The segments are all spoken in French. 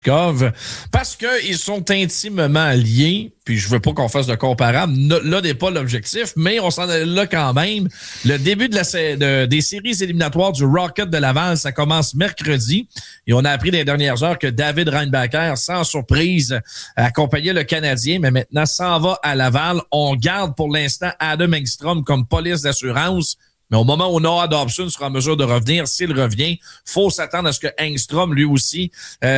parce qu'ils sont intimement liés, puis je veux pas qu'on fasse de comparable, là n'est pas l'objectif, mais on s'en est là quand même. Le début des séries éliminatoires du Rocket de Laval, ça commence mercredi, et on a appris dans les dernières heures que David Reinbacher, sans surprise, accompagnait le Canadien, mais maintenant s'en va à Laval. On garde pour l'instant Adam Engstrom comme police d'assurance. Mais au moment où Noah Dobson sera en mesure de revenir, s'il revient, faut s'attendre à ce que Engstrom, lui aussi,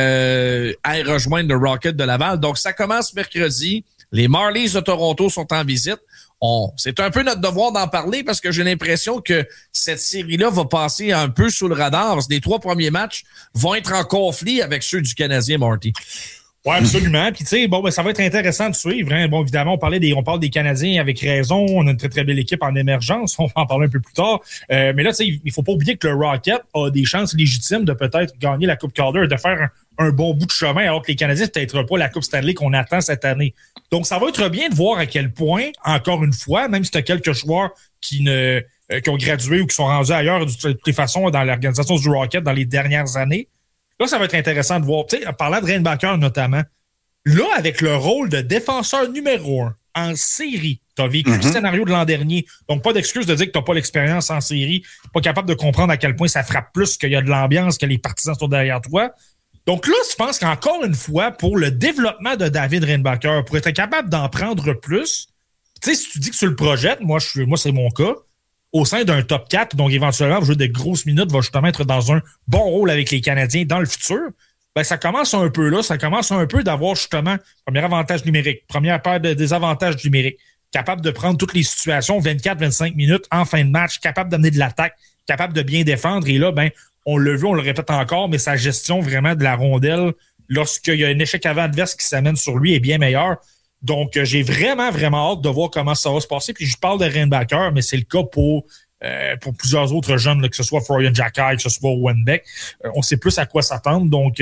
aille rejoindre le Rocket de Laval. Donc, ça commence mercredi. Les Marlies de Toronto sont en visite. C'est un peu notre devoir d'en parler parce que j'ai l'impression que cette série-là va passer un peu sous le radar. Les 3 premiers matchs vont être en conflit avec ceux du Canadien, Marty. Oui, absolument. Puis, tu sais, bon, ben, ça va être intéressant de suivre. Hein. Bon, évidemment, on parle des Canadiens avec raison. On a une très, très belle équipe en émergence. On va en parler un peu plus tard. Mais là, tu sais, il faut pas oublier que le Rocket a des chances légitimes de peut-être gagner la Coupe Calder, de faire un bon bout de chemin, alors que les Canadiens, peut-être pas la Coupe Stanley qu'on attend cette année. Donc, ça va être bien de voir à quel point, encore une fois, même si tu as quelques joueurs qui ont gradué ou qui sont rendus ailleurs de toutes les façons dans l'organisation du Rocket dans les dernières années, là, ça va être intéressant de voir. Tu sais, en parlant de Reinbacher notamment, là, avec le rôle de défenseur numéro 1 en série, tu as vécu le scénario de l'an dernier. Donc, pas d'excuse de dire que tu n'as pas l'expérience en série, pas capable de comprendre à quel point ça frappe plus, qu'il y a de l'ambiance, que les partisans sont derrière toi. Donc là, je pense qu'encore une fois, pour le développement de David Reinbacher, pour être capable d'en prendre plus, tu sais, si tu dis que tu le projettes, moi c'est mon cas, au sein d'un top 4, donc éventuellement, va jouer de grosses minutes, va justement être dans un bon rôle avec les Canadiens dans le futur, ben ça commence un peu là, ça commence un peu d'avoir justement premier avantage numérique, première paire de désavantages numériques, capable de prendre toutes les situations, 24-25 minutes en fin de match, capable d'amener de l'attaque, capable de bien défendre, et là, ben on l'a vu, on le répète encore, mais sa gestion vraiment de la rondelle, lorsqu'il y a un échec avant adverse qui s'amène sur lui, est bien meilleure. Donc, j'ai vraiment, vraiment hâte de voir comment ça va se passer. Puis, je parle de Reinbacher, mais c'est le cas pour plusieurs autres jeunes, là, que ce soit Florian Jacquet, que ce soit Owen Beck. On sait plus à quoi s'attendre. Donc,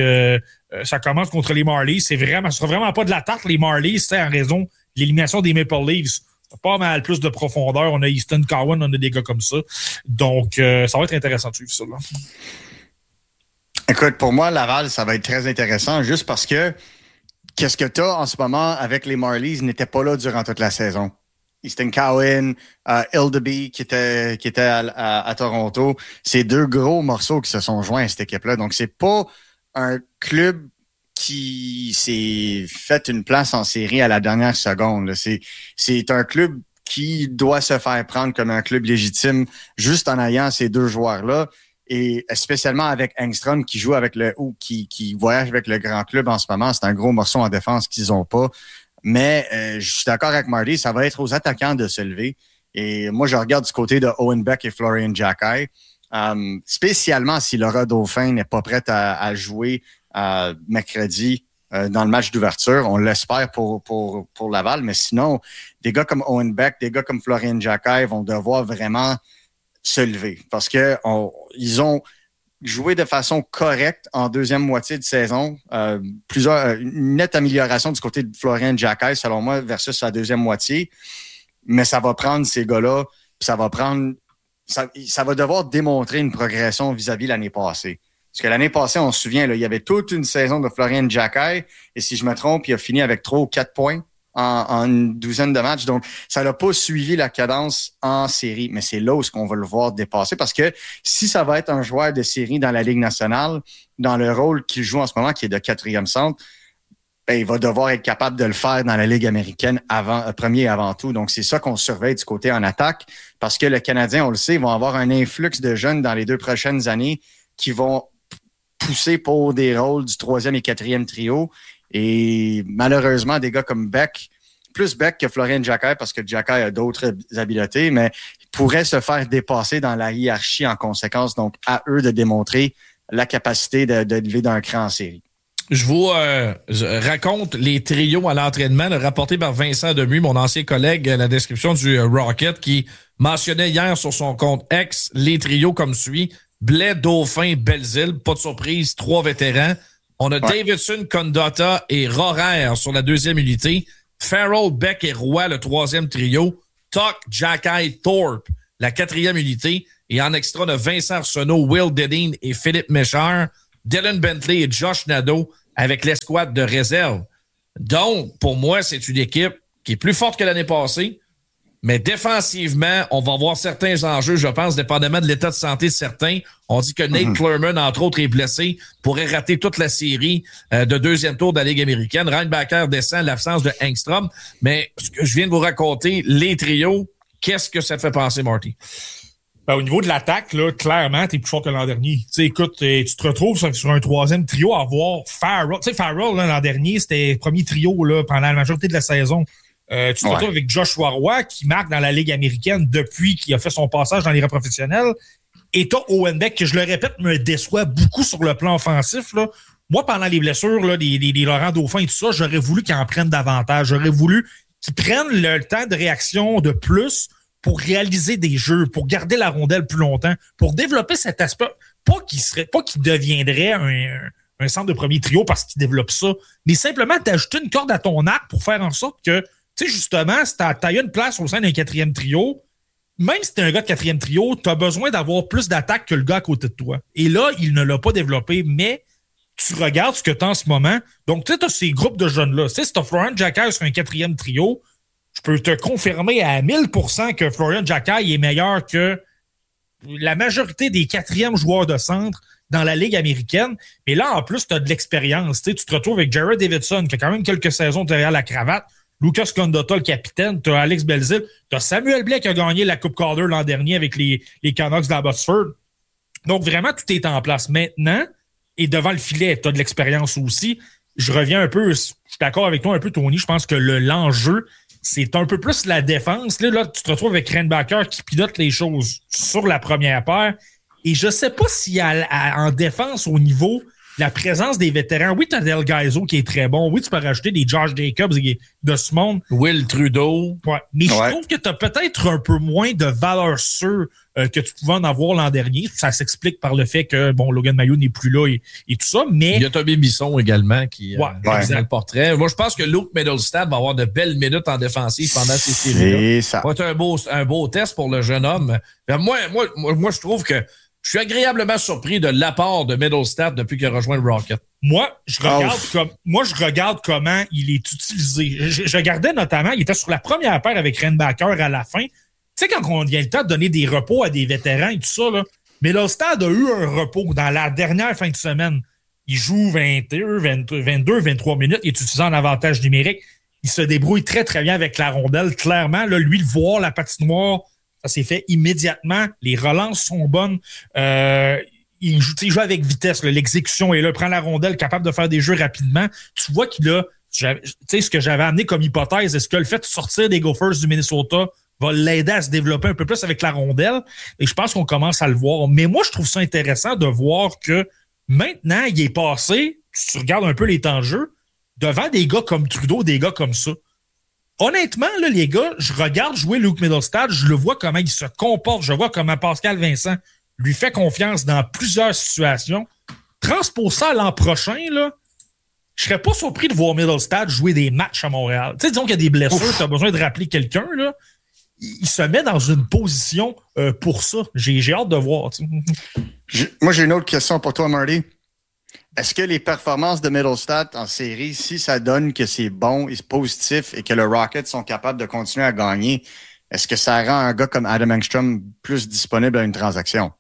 ça commence contre les Marlies. Ce sera vraiment pas de la tarte, les Marlies, c'est en raison de l'élimination des Maple Leafs. Pas mal plus de profondeur. On a Easton Cowan, on a des gars comme ça. Donc, ça va être intéressant de suivre ça. Là. Écoute, pour moi, Laval, ça va être très intéressant juste parce que qu'est-ce que tu as en ce moment avec les Marlies n'était pas là durant toute la saison. Easton Cowan, Ildeby qui était à Toronto. C'est 2 gros morceaux qui se sont joints à cette équipe-là. Donc, c'est pas un club qui s'est fait une place en série à la dernière seconde. Là. C'est un club qui doit se faire prendre comme un club légitime juste en ayant ces 2 joueurs-là. Et spécialement avec Engstrom qui joue avec qui voyage avec le grand club en ce moment. C'est un gros morceau en défense qu'ils n'ont pas. Mais je suis d'accord avec Marty, ça va être aux attaquants de se lever. Et moi, je regarde du côté de Owen Beck et Florian Jacquet. Spécialement si Laura Dauphin n'est pas prête à jouer mercredi dans le match d'ouverture. On l'espère pour Laval. Mais sinon, des gars comme Owen Beck, des gars comme Florian Jacquet vont devoir vraiment se lever parce que ils ont joué de façon correcte en deuxième moitié de saison. Une nette amélioration du côté de Florian Jacquet, selon moi, versus sa deuxième moitié. Mais ça va prendre ces gars-là, puis ça va devoir démontrer une progression vis-à-vis l'année passée. Parce que l'année passée, on se souvient, là, il y avait toute une saison de Florian Jacquet, et si je me trompe, il a fini avec 3 ou 4 points en une douzaine de matchs. Donc, ça n'a pas suivi la cadence en série. Mais c'est là où on va le voir dépasser. Parce que si ça va être un joueur de série dans la Ligue nationale, dans le rôle qu'il joue en ce moment, qui est de 4e centre, ben, il va devoir être capable de le faire dans la Ligue américaine premier avant tout. Donc, c'est ça qu'on surveille du côté en attaque. Parce que le Canadien, on le sait, vont avoir un influx de jeunes dans les 2 prochaines années qui vont pousser pour des rôles du 3e et 4e trio. Et malheureusement, des gars comme Beck, plus Beck que Florian Jacquet, parce que Jacquet a d'autres habiletés, mais il pourrait se faire dépasser dans la hiérarchie en conséquence. Donc, à eux de démontrer la capacité de lever d'un cran en série. Je vous raconte les trios à l'entraînement, rapporté par Vincent Demuy, mon ancien collègue, la description du Rocket, qui mentionnait hier sur son compte X les trios comme suit. Blais, Dauphin, Belzile, pas de surprise, 3 vétérans. On a Davidson, Condotta et Rohrer sur la 2e unité. Farrell, Beck et Roy, le 3e trio. Tuck, Jacquet, Thorpe, la 4e unité. Et en extra, on a Vincent Arsenault, Will Dedin et Philippe Méchard. Dylan Bentley et Josh Nadeau, avec l'escouade de réserve. Donc, pour moi, c'est une équipe qui est plus forte que l'année passée. Mais défensivement, on va avoir certains enjeux, je pense, dépendamment de l'état de santé de certains. On dit que Nate Clermont, entre autres, est blessé, pourrait rater toute la série de deuxième tour de la Ligue américaine. Reinbacker descend, l'absence de Engstrom. Mais ce que je viens de vous raconter, les trios, qu'est-ce que ça te fait penser, Marty? Ben, au niveau de l'attaque, là, clairement, t'es plus fort que l'an dernier. Tu sais, écoute, tu te retrouves sur un troisième trio à avoir Farrell. Tu sais, Farrell, là, l'an dernier, c'était le premier trio là, pendant la majorité de la saison. Tu te retrouves avec Joshua Roy, qui marque dans la Ligue américaine depuis qu'il a fait son passage dans les rangs professionnels. Et t'as Owen Beck, qui, je le répète, me déçoit beaucoup sur le plan offensif. Là. Moi, pendant les blessures, là, des Laurent Dauphin et tout ça, j'aurais voulu qu'ils en prennent davantage. J'aurais voulu qu'ils prennent le temps de réaction de plus pour réaliser des jeux, pour garder la rondelle plus longtemps, pour développer cet aspect. Pas qu'il deviendrait un centre de premier trio parce qu'il développe ça, mais simplement d'ajouter une corde à ton arc pour faire en sorte que, tu sais, justement, si t'as une place au sein d'un quatrième trio, même si t'es un gars de quatrième trio, t'as besoin d'avoir plus d'attaque que le gars à côté de toi. Et là, il ne l'a pas développé, mais tu regardes ce que t'as en ce moment. Donc, tu sais, t'as ces groupes de jeunes-là. Tu sais, si t'as Florian Jacquet sur un quatrième trio, je peux te confirmer à 1000% que Florian Jacquet est meilleur que la majorité des quatrièmes joueurs de centre dans la Ligue américaine. Mais là, en plus, tu as de l'expérience. Tu te retrouves avec Jared Davidson, qui a quand même quelques saisons derrière la cravate. Lucas Condotta, le capitaine. Tu as Alex Belzil. Tu as Samuel Blais qui a gagné la Coupe Calder l'an dernier avec les Canucks d'Abbotsford. Donc, vraiment, tout est en place maintenant. Et devant le filet, tu as de l'expérience aussi. Je reviens un peu, je suis d'accord avec toi un peu, Tony. Je pense que l'enjeu, c'est un peu plus la défense. Là, tu te retrouves avec Reinbacker qui pilote les choses sur la première paire. Et je sais pas s'il y a en défense au niveau la présence des vétérans. Oui, tu as Del Gaizo qui est très bon. Oui, tu peux rajouter des Josh Jacobs de ce monde. Will Trudeau. Ouais. Mais je trouve que tu as peut-être un peu moins de valeur sûre que tu pouvais en avoir l'an dernier. Ça s'explique par le fait que, bon, Logan Mailloux n'est plus là et tout ça, mais... Il y a Tommy Bisson également qui est dans le portrait. Moi, je pense que Luke Middlestad va avoir de belles minutes en défensive pendant ces séries-là. Ça va être un beau test pour le jeune homme. Moi, je trouve que je suis agréablement surpris de l'apport de Middlestad depuis qu'il a rejoint le Rocket. Moi, je regarde comment il est utilisé. Je regardais notamment, il était sur la première paire avec Reinbacker à la fin. Tu sais, quand on vient le temps de donner des repos à des vétérans et tout ça, là, Middlestad a eu un repos dans la dernière fin de semaine. Il joue 22, 23 minutes. Il est utilisé en avantage numérique. Il se débrouille très, très bien avec la rondelle. Clairement, là, lui, voir la patinoire, ça s'est fait immédiatement. Les relances sont bonnes. Il joue avec vitesse. L'exécution est là. Il prend la rondelle, capable de faire des jeux rapidement. Tu vois qu'il a... Tu sais, ce que j'avais amené comme hypothèse, est-ce que le fait de sortir des Gophers du Minnesota va l'aider à se développer un peu plus avec la rondelle? Et je pense qu'on commence à le voir. Mais moi, je trouve ça intéressant de voir que maintenant, il est passé, si tu regardes un peu les temps de jeu, devant des gars comme Trudeau, des gars comme ça. Honnêtement, là, les gars, je regarde jouer Luke Middlestad, je le vois comment il se comporte, je vois comment Pascal Vincent lui fait confiance dans plusieurs situations. Transpose ça à l'an prochain, là, je serais pas surpris de voir Middlestad jouer des matchs à Montréal. Tu sais, disons qu'il y a des blessures, tu as besoin de rappeler quelqu'un, là. Il se met dans une position pour ça. J'ai hâte de voir. Moi, j'ai une autre question pour toi, Marty. Est-ce que les performances de Middlestad en série, si ça donne que c'est bon et c'est positif et que le Rocket sont capables de continuer à gagner, est-ce que ça rend un gars comme Adam Engstrom plus disponible à une transaction?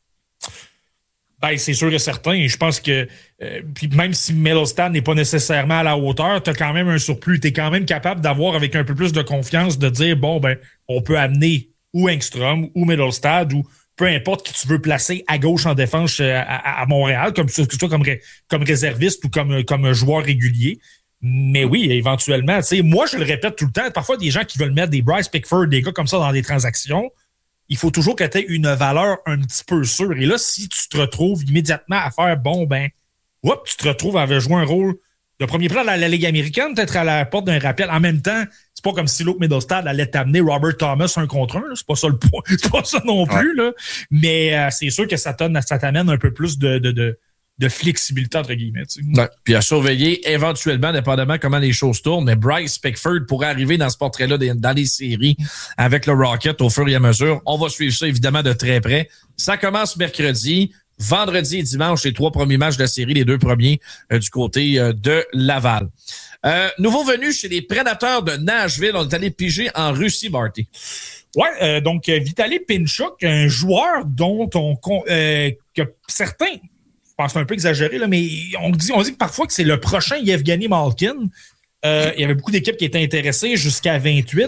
Ben, c'est sûr et certain. Et je pense que puis même si Middlestad n'est pas nécessairement à la hauteur, tu as quand même un surplus. Tu es quand même capable d'avoir avec un peu plus de confiance de dire, bon, ben, on peut amener ou Engstrom ou Middlestad ou peu importe qui tu veux placer à gauche en défense à Montréal, que ce soit comme réserviste ou comme joueur régulier. Mais oui, éventuellement, tu sais, moi, je le répète tout le temps, parfois des gens qui veulent mettre des Bryce Pickford, des gars comme ça dans des transactions, il faut toujours que tu aies une valeur un petit peu sûre. Et là, si tu te retrouves immédiatement à faire, bon, ben, tu te retrouves à jouer un rôle de premier plan dans la Ligue américaine, peut-être à la porte d'un rappel. En même temps, c'est pas comme si Luke Middlestad allait t'amener Robert Thomas 1 contre 1. C'est pas ça le point. C'est pas ça non plus, là. Mais c'est sûr que ça t'amène un peu plus de flexibilité, entre guillemets. Ouais. Puis à surveiller éventuellement, dépendamment comment les choses tournent, mais Bryce Pickford pourrait arriver dans ce portrait-là dans les séries avec le Rocket au fur et à mesure. On va suivre ça évidemment de très près. Ça commence mercredi. vendredi et dimanche, les 3 premiers matchs de la série, les 2 premiers du côté de Laval. Nouveau venu chez les Prédateurs de Nashville. On est allé piger en Russie, Marty. Ouais, donc Vitaly Pinchuk, un joueur dont que certains, je pense un peu exagéré, là, mais on dit que parfois que c'est le prochain Yevgeny Malkin. Il y avait beaucoup d'équipes qui étaient intéressées jusqu'à 28.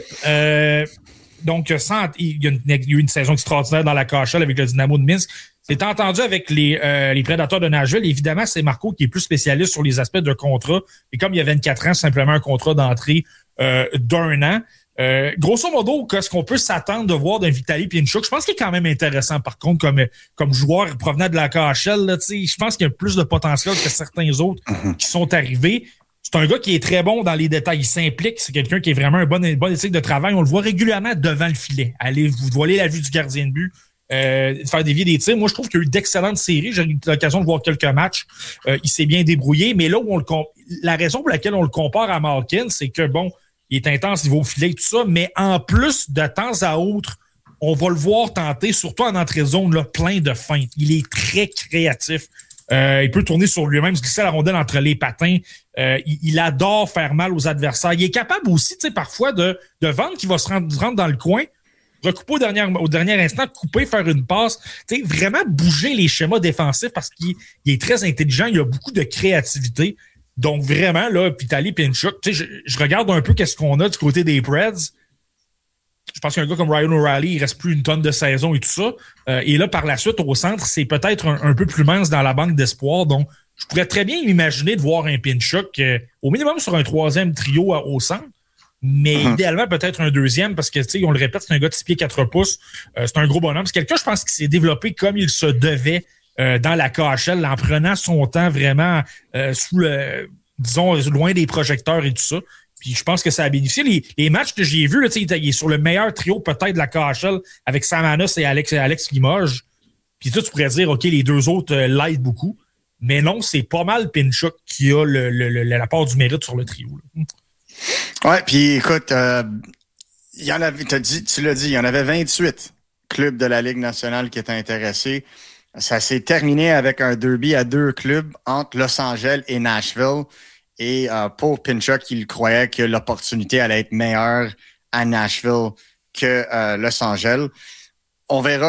Donc, il y a eu une saison extraordinaire dans la KHL avec le Dynamo de Minsk. C'est entendu avec les Prédateurs de Nashville. Évidemment, c'est Marco qui est plus spécialiste sur les aspects de contrat. Et comme il y a 24 ans, c'est simplement un contrat d'entrée d'1 an. Grosso modo, qu'est-ce qu'on peut s'attendre de voir d'un Vitaly Pinchuk? Je pense qu'il est quand même intéressant, par contre, comme joueur provenant de la KHL. Là, je pense qu'il y a plus de potentiel que certains autres qui sont arrivés. C'est un gars qui est très bon dans les détails. Il s'implique. C'est quelqu'un qui est vraiment un bon éthique de travail. On le voit régulièrement devant le filet. Vous voilez la vue du gardien de but. Faire dévier des tirs. Moi, je trouve qu'il y a eu d'excellentes séries. J'ai eu l'occasion de voir quelques matchs. Il s'est bien débrouillé. Mais là où la raison pour laquelle on le compare à Malkin, c'est que, bon, il est intense niveau filet et tout ça, mais en plus, de temps à autre, on va le voir tenter, surtout en entrée de zone, là, plein de feintes. Il est très créatif. Il peut tourner sur lui-même, se glisser la rondelle entre les patins. Il adore faire mal aux adversaires. Il est capable aussi, tu sais, parfois de vendre qui va se rendre dans le coin, recouper au dernier instant, couper, faire une passe. Tu sais, vraiment bouger les schémas défensifs parce qu'il est très intelligent. Il a beaucoup de créativité. Donc, vraiment, là, Vitaly Pinchuk, tu sais, je regarde un peu qu'est-ce qu'on a du côté des Preds. Je pense qu'un gars comme Ryan O'Reilly, il reste plus une tonne de saison et tout ça. Et là, par la suite, au centre, c'est peut-être un peu plus mince dans la banque d'espoir. Donc, je pourrais très bien m'imaginer de voir un Pinchuk au minimum sur un 3e trio au centre. Mais idéalement, peut-être un 2e parce que, tu sais, on le répète, c'est un gars de 6 pieds 4 pouces. C'est un gros bonhomme. C'est quelqu'un, je pense, qui s'est développé comme il se devait dans la KHL, en prenant son temps vraiment disons, loin des projecteurs et tout ça. Puis je pense que ça a bénéficié. Les matchs que j'ai vus, là, il est sur le meilleur trio peut-être de la KHL avec Samanos et Alex Limoges. Puis tu pourrais dire, OK, les deux autres l'aident beaucoup. Mais non, c'est pas mal Pinchuk qui a la part du mérite sur le trio. Ouais, puis écoute, il y en avait, tu l'as dit, il y en avait 28 clubs de la Ligue nationale qui étaient intéressés. Ça s'est terminé avec un derby à 2 clubs entre Los Angeles et Nashville. Et pour Pinchuk, il croyait que l'opportunité allait être meilleure à Nashville que Los Angeles. On verra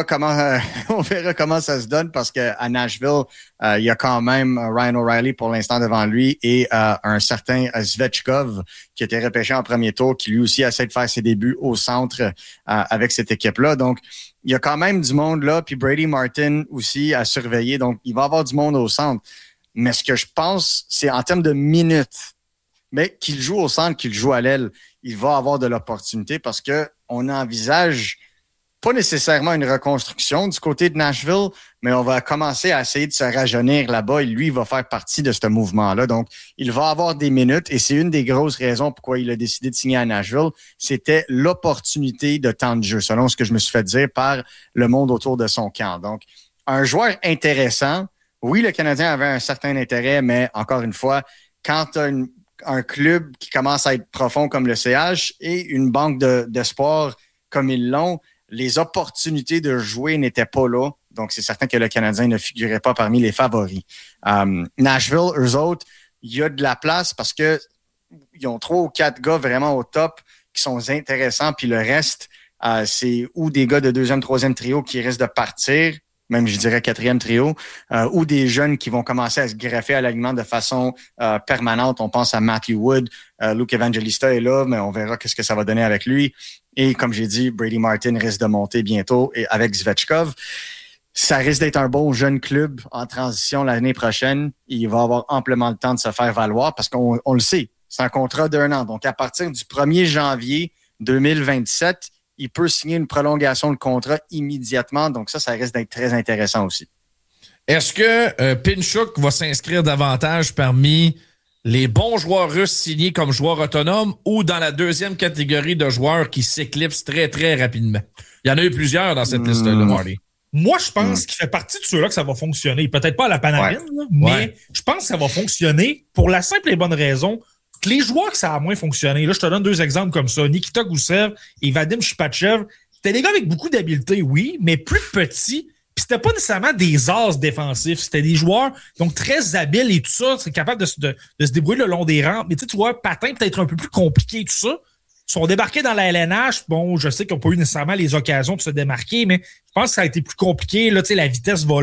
comment ça se donne parce que à Nashville, il y a quand même Ryan O'Reilly pour l'instant devant lui et un certain Svechkov qui a été repêché en premier tour, qui lui aussi essaie de faire ses débuts au centre avec cette équipe-là. Donc, il y a quand même du monde là, puis Brady Martin aussi à surveiller. Donc, il va y avoir du monde au centre. Mais ce que je pense, c'est en termes de minutes, mais qu'il joue au centre, qu'il joue à l'aile, il va avoir de l'opportunité parce que on envisage pas nécessairement une reconstruction du côté de Nashville, mais on va commencer à essayer de se rajeunir là-bas et lui, il va faire partie de ce mouvement-là. Donc, il va avoir des minutes et c'est une des grosses raisons pourquoi il a décidé de signer à Nashville. C'était l'opportunité de temps de jeu, selon ce que je me suis fait dire par le monde autour de son camp. Donc, un joueur intéressant. Oui, le Canadien avait un certain intérêt, mais encore une fois, quand tu as un club qui commence à être profond comme le CH et une banque d'espoir comme ils l'ont, les opportunités de jouer n'étaient pas là. Donc, c'est certain que le Canadien ne figurait pas parmi les favoris. Nashville, eux autres, il y a de la place parce que ils ont 3 ou 4 gars vraiment au top qui sont intéressants. Puis le reste, c'est ou des gars de 2e, 3e trio qui risquent de partir, même je dirais 4e trio, ou des jeunes qui vont commencer à se greffer à l'alignement de façon permanente. On pense à Matthew Wood, Luke Evangelista est là, mais on verra qu'est-ce que ça va donner avec lui. Et comme j'ai dit, Brady Martin risque de monter bientôt et avec Svechkov. Ça risque d'être un bon jeune club en transition l'année prochaine. Il va avoir amplement le temps de se faire valoir parce qu'on le sait, c'est un contrat d'1 an. Donc, à partir du 1er janvier 2027, il peut signer une prolongation de contrat immédiatement. Donc ça risque d'être très intéressant aussi. Est-ce que Pinchuk va s'inscrire davantage parmi les bons joueurs russes signés comme joueurs autonomes ou dans la 2e catégorie de joueurs qui s'éclipsent très, très rapidement? Il y en a eu plusieurs dans cette liste-là, Marty. Moi, je pense qu'il fait partie de ceux-là que ça va fonctionner. Peut-être pas à la Panamine, mais je pense que ça va fonctionner pour la simple et bonne raison que les joueurs que ça a moins fonctionné. Là, je te donne 2 exemples comme ça. Nikita Gusev et Vadim Shipachyov, c'était des gars avec beaucoup d'habileté, oui, mais plus petits Puis c'était pas nécessairement des as défensifs. C'était des joueurs donc très habiles et tout ça. C'est capable de se débrouiller le long des rampes. Mais tu vois, patin peut-être un peu plus compliqué et tout ça. Ils sont débarqués dans la LNH. Bon, je sais qu'ils n'ont pas eu nécessairement les occasions de se démarquer, mais je pense que ça a été plus compliqué. Là, la vitesse tout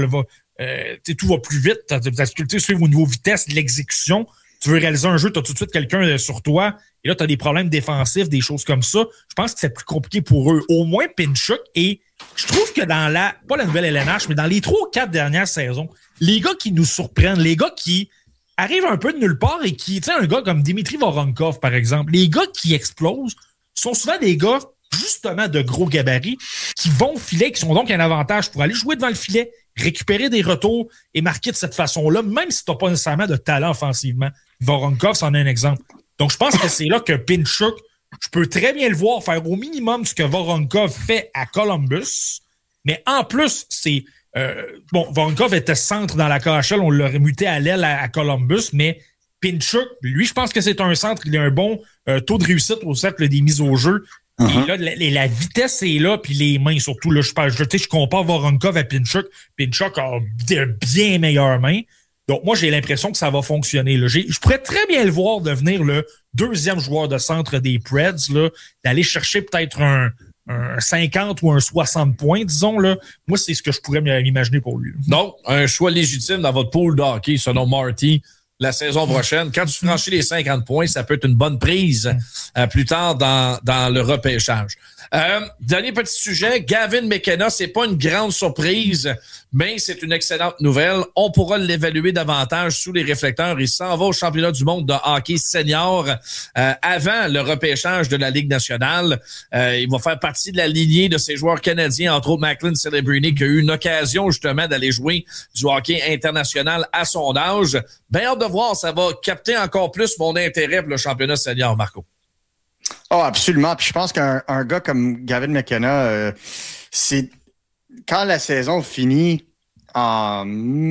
va plus vite. Tu as de la difficulté à suivre au niveau vitesse de l'exécution. Tu veux réaliser un jeu, tu as tout de suite quelqu'un sur toi. Et là, tu as des problèmes défensifs, des choses comme ça. Je pense que c'est plus compliqué pour eux. Au moins, Pinchuk. Et je trouve que dans pas la nouvelle LNH, mais dans les 3 ou 4 dernières saisons, les gars qui nous surprennent, les gars qui arrivent un peu de nulle part et qui, tu sais, un gars comme Dimitri Voronkov, par exemple, les gars qui explosent sont souvent des gars, justement, de gros gabarits, qui vont au filet, qui sont donc un avantage pour aller jouer devant le filet, récupérer des retours et marquer de cette façon-là, même si tu n'as pas nécessairement de talent offensivement. Voronkov, c'en est un exemple. Donc, je pense que c'est là que Pinchuk, je peux très bien le voir faire au minimum ce que Voronkov fait à Columbus, mais en plus, c'est... Voronkov était centre dans la KHL, on l'aurait muté à l'aile à Columbus, mais Pinchuk, lui, je pense que c'est un centre, il a un bon taux de réussite au cercle des mises au jeu. Et là, la vitesse est là, puis les mains surtout. Là, je compare Voronkov à Pinchuk. Pinchuk a de bien meilleures mains. Donc, moi, j'ai l'impression que ça va fonctionner. Là. Je pourrais très bien le voir devenir le 2e joueur de centre des Preds, là, d'aller chercher peut-être un 50 ou un 60 points, disons. Là. Moi, c'est ce que je pourrais m'imaginer pour lui. Donc, un choix légitime dans votre pool de hockey, selon Marty, la saison prochaine. Quand tu franchis les 50 points, ça peut être une bonne prise plus tard dans le repêchage. Dernier petit sujet, Gavin McKenna, c'est pas une grande surprise, mais c'est une excellente nouvelle. On pourra l'évaluer davantage sous les réflecteurs. Il s'en va au championnat du monde de hockey senior avant le repêchage de la Ligue nationale. Il va faire partie de la lignée de ces joueurs canadiens, entre autres Macklin Celebrini, qui a eu une occasion justement d'aller jouer du hockey international à son âge. Bien hâte de voir, ça va capter encore plus mon intérêt pour le championnat senior, Marco. Oh, absolument. Puis je pense qu'un gars comme Gavin McKenna, c'est quand la saison finit en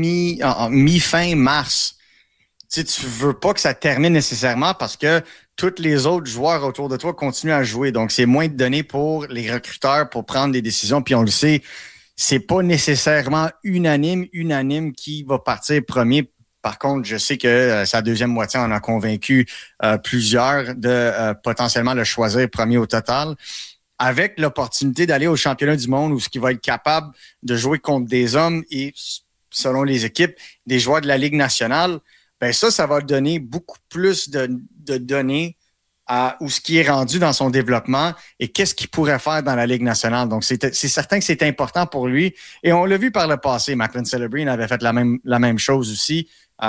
mi-fin mars, tu veux pas que ça termine nécessairement parce que tous les autres joueurs autour de toi continuent à jouer. Donc, c'est moins de données pour les recruteurs pour prendre des décisions. Puis on le sait, c'est pas nécessairement unanime qui va partir premier. Par contre, je sais que sa deuxième moitié en a convaincu plusieurs de potentiellement le choisir premier au total. Avec l'opportunité d'aller au championnat du monde où ce qui va être capable de jouer contre des hommes et, selon les équipes, des joueurs de la Ligue nationale, ben ça va donner beaucoup plus de données à où ce qui est rendu dans son développement et qu'est-ce qu'il pourrait faire dans la Ligue nationale. Donc, c'est certain que c'est important pour lui. Et on l'a vu par le passé. Macklin Celebrini avait fait la même chose aussi.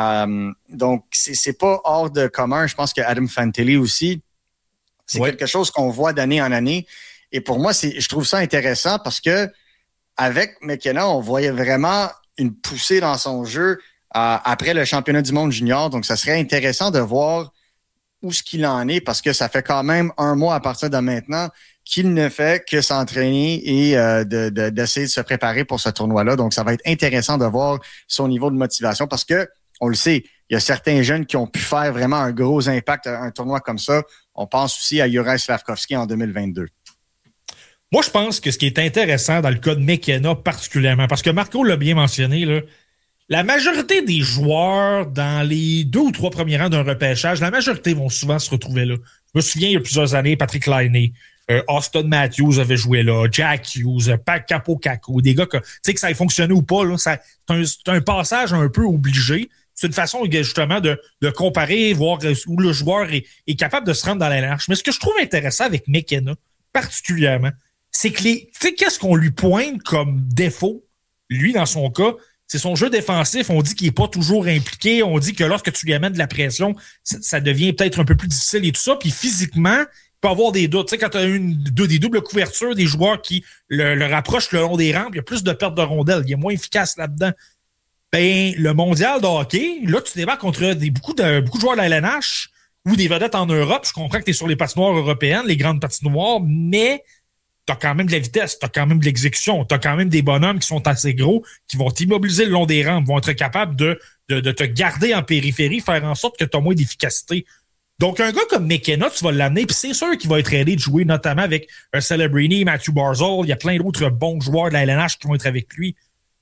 Donc, c'est pas hors de commun. Je pense que Adam Fantilli aussi, c'est quelque chose qu'on voit d'année en année. Et pour moi, je trouve ça intéressant parce que avec McKenna, on voyait vraiment une poussée dans son jeu après le championnat du monde junior. Donc, ça serait intéressant de voir où ce qu'il en est parce que ça fait quand même 1 mois à partir de maintenant qu'il ne fait que s'entraîner et d'essayer de se préparer pour ce tournoi-là. Donc, ça va être intéressant de voir son niveau de motivation parce que on le sait, il y a certains jeunes qui ont pu faire vraiment un gros impact à un tournoi comme ça. On pense aussi à Juraj Slafkovský en 2022. Moi, je pense que ce qui est intéressant dans le cas de McKenna particulièrement, parce que Marco l'a bien mentionné, là, la majorité des joueurs dans les 2 ou 3 premiers rangs d'un repêchage, la majorité vont souvent se retrouver là. Je me souviens, il y a plusieurs années, Patrick Laine, Auston Matthews avait joué là, Jack Hughes, Pat Capocaco, des gars que, tu sais, que ça ait fonctionné ou pas, là, c'est un passage un peu obligé. C'est une façon, justement, de comparer, voir où le joueur est capable de se rendre dans la LNH. Mais ce que je trouve intéressant avec McKenna, particulièrement, c'est que tu sais, qu'est-ce qu'on lui pointe comme défaut, lui, dans son cas, c'est son jeu défensif. On dit qu'il n'est pas toujours impliqué. On dit que lorsque tu lui amènes de la pression, ça devient peut-être un peu plus difficile et tout ça. Puis physiquement, il peut avoir des doutes. Tu sais, quand tu as des doubles couvertures, des joueurs qui le rapprochent le long des rampes, il y a plus de pertes de rondelles. Il est moins efficace là-dedans. Ben, le mondial de hockey, là, tu débarques contre beaucoup de joueurs de la LNH ou des vedettes en Europe. Je comprends que tu es sur les patinoires européennes, les grandes patinoires, mais t'as quand même de la vitesse, t'as quand même de l'exécution, t'as quand même des bonhommes qui sont assez gros, qui vont t'immobiliser le long des rampes, vont être capables de te garder en périphérie, faire en sorte que t'as moins d'efficacité. Donc, un gars comme McKenna, tu vas l'amener, puis c'est sûr qu'il va être aidé de jouer, notamment avec Celebrini, Matthew Barzal. Il y a plein d'autres bons joueurs de la LNH qui vont être avec lui.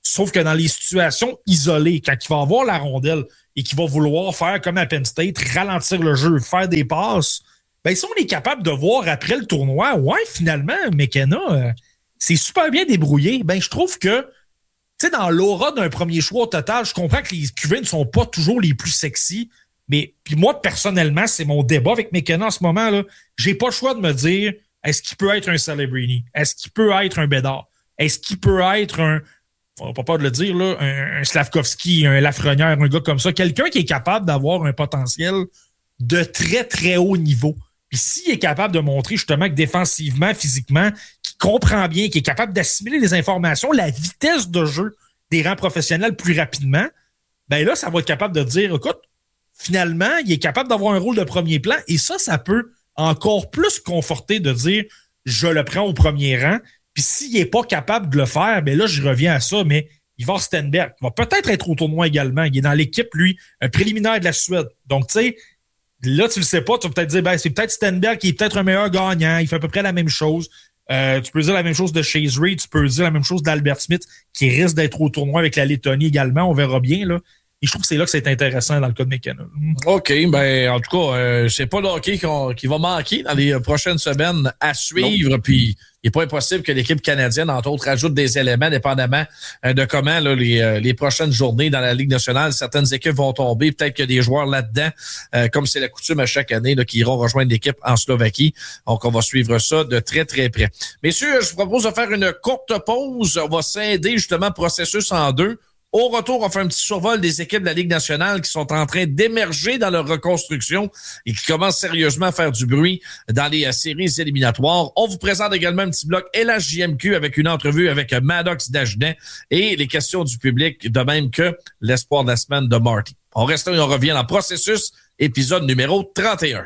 Sauf que dans les situations isolées, quand il va avoir la rondelle et qu'il va vouloir faire comme à Penn State, ralentir le jeu, faire des passes, ben si on est capable de voir après le tournoi, ouais, finalement, McKenna, c'est super bien débrouillé. Ben je trouve que, tu sais, dans l'aura d'un premier choix au total, je comprends que les QV ne sont pas toujours les plus sexy, mais puis moi, personnellement, c'est mon débat avec McKenna en ce moment, là. J'ai pas le choix de me dire, est-ce qu'il peut être un Celebrini? Est-ce qu'il peut être un Bédard? Est-ce qu'il peut être on n'a pas peur de le dire, là, un Slavkovski, un Lafrenière, un gars comme ça, quelqu'un qui est capable d'avoir un potentiel de très, très haut niveau. Puis s'il est capable de montrer justement que défensivement, physiquement, qu'il comprend bien, qu'il est capable d'assimiler les informations, la vitesse de jeu des rangs professionnels plus rapidement, ben là, ça va être capable de dire, écoute, finalement, il est capable d'avoir un rôle de premier plan et ça peut encore plus conforter de dire, je le prends au premier rang. Puis s'il n'est pas capable de le faire, ben là, je reviens à ça, mais Ivar Stenberg va peut-être être au tournoi également. Il est dans l'équipe, lui, un préliminaire de la Suède. Donc, tu sais, là, tu le sais pas, tu vas peut-être dire, ben, c'est peut-être Stenberg qui est peut-être un meilleur gagnant, il fait à peu près la même chose. Tu peux dire la même chose de Chase Reed, tu peux dire la même chose d'Albert Smith, qui risque d'être au tournoi avec la Lettonie également, on verra bien, là. Et je trouve que c'est là que c'est intéressant dans le cas de McKenna. OK. Ben, en tout cas, c'est pas le hockey qui va manquer dans les prochaines semaines à suivre. Non. Puis, il n'est pas impossible que l'équipe canadienne, entre autres, ajoute des éléments dépendamment de comment là, les prochaines journées dans la Ligue nationale, certaines équipes vont tomber. Peut-être qu'il y a des joueurs là-dedans, comme c'est la coutume à chaque année, là, qui iront rejoindre l'équipe en Slovaquie. Donc, on va suivre ça de très, très près. Messieurs, je vous propose de faire une courte pause. On va scinder justement processus en deux. Au retour, on fait un petit survol des équipes de la Ligue nationale qui sont en train d'émerger dans leur reconstruction et qui commencent sérieusement à faire du bruit dans les séries éliminatoires. On vous présente également un petit bloc LHJMQ avec une entrevue avec Maddox Dagenet et les questions du public, de même que l'espoir de la semaine de Marty. On reste là et on revient dans Processus, épisode numéro 31.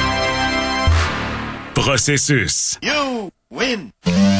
Processus. You win!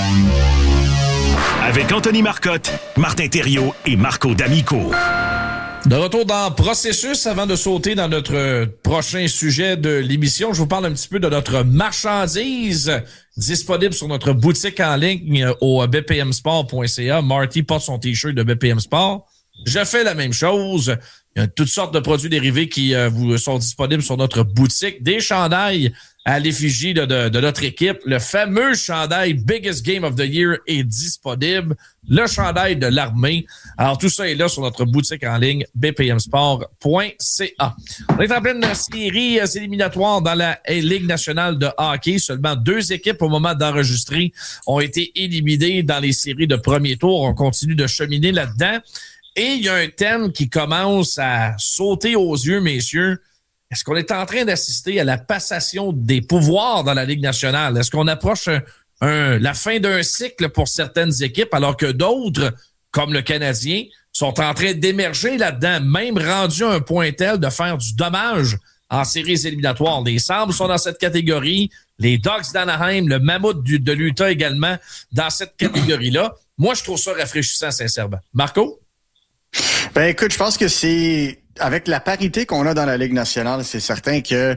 Avec Anthony Marcotte, Martin Thériault et Marco D'Amico. De retour dans Processus, avant de sauter dans notre prochain sujet de l'émission, je vous parle un petit peu de notre marchandise disponible sur notre boutique en ligne au bpmsport.ca. Marty porte son t-shirt de BPM Sport. Je fais la même chose. Il y a toutes sortes de produits dérivés qui vous sont disponibles sur notre boutique. Des chandails à l'effigie de notre équipe. Le fameux chandail Biggest Game of the Year est disponible. Le chandail de l'armée. Alors, tout ça est là sur notre boutique en ligne, bpmsport.ca. On est en pleine série éliminatoire dans la Ligue nationale de hockey. Seulement 2 équipes au moment d'enregistrer ont été éliminées dans les séries de premier tour. On continue de cheminer là-dedans. Et il y a un thème qui commence à sauter aux yeux, messieurs. Est-ce qu'on est en train d'assister à la passation des pouvoirs dans la Ligue nationale? Est-ce qu'on approche la fin d'un cycle pour certaines équipes, alors que d'autres, comme le Canadien, sont en train d'émerger là-dedans, même rendus à un point tel de faire du dommage en séries éliminatoires? Les Sabres sont dans cette catégorie, les Ducks d'Anaheim, le Mammouth de l'Utah également dans cette catégorie-là. Moi, je trouve ça rafraîchissant, sincèrement. Marco? Ben écoute, je pense que c'est avec la parité qu'on a dans la Ligue nationale, c'est certain que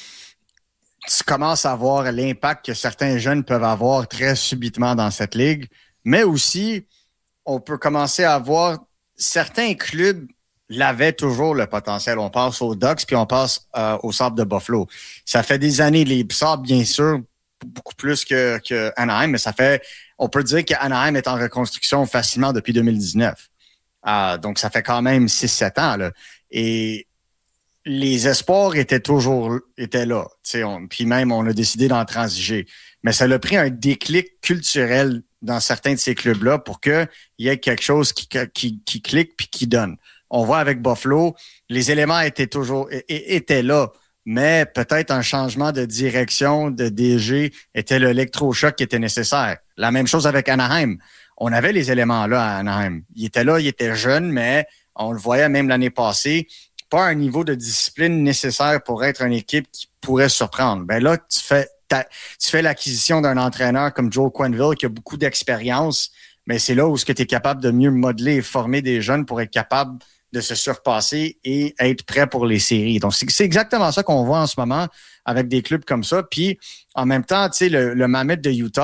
tu commences à voir l'impact que certains jeunes peuvent avoir très subitement dans cette ligue, mais aussi on peut commencer à voir certains clubs l'avaient toujours le potentiel. On passe aux Ducks puis on passe aux Sabres de Buffalo. Ça fait des années, les Sabres bien sûr beaucoup plus que Anaheim, mais on peut dire qu'Anaheim est en reconstruction facilement depuis 2019. Donc, ça fait quand même 6-7 ans, là. Et les espoirs étaient là. Puis même, on a décidé d'en transiger. Mais ça a pris un déclic culturel dans certains de ces clubs-là pour qu'il y ait quelque chose qui clique puis qui donne. On voit avec Buffalo, les éléments étaient là, mais peut-être un changement de direction de DG était l'électrochoc qui était nécessaire. La même chose avec Anaheim. On avait les éléments là à Anaheim. Il était jeune, mais on le voyait même l'année passée, pas un niveau de discipline nécessaire pour être une équipe qui pourrait surprendre. Ben là, tu fais l'acquisition d'un entraîneur comme Joe Quenneville qui a beaucoup d'expérience, mais c'est là où tu es capable de mieux modeler et former des jeunes pour être capable de se surpasser et être prêt pour les séries. Donc, c'est exactement ça qu'on voit en ce moment avec des clubs comme ça. Puis, en même temps, tu sais, le Mammoth de Utah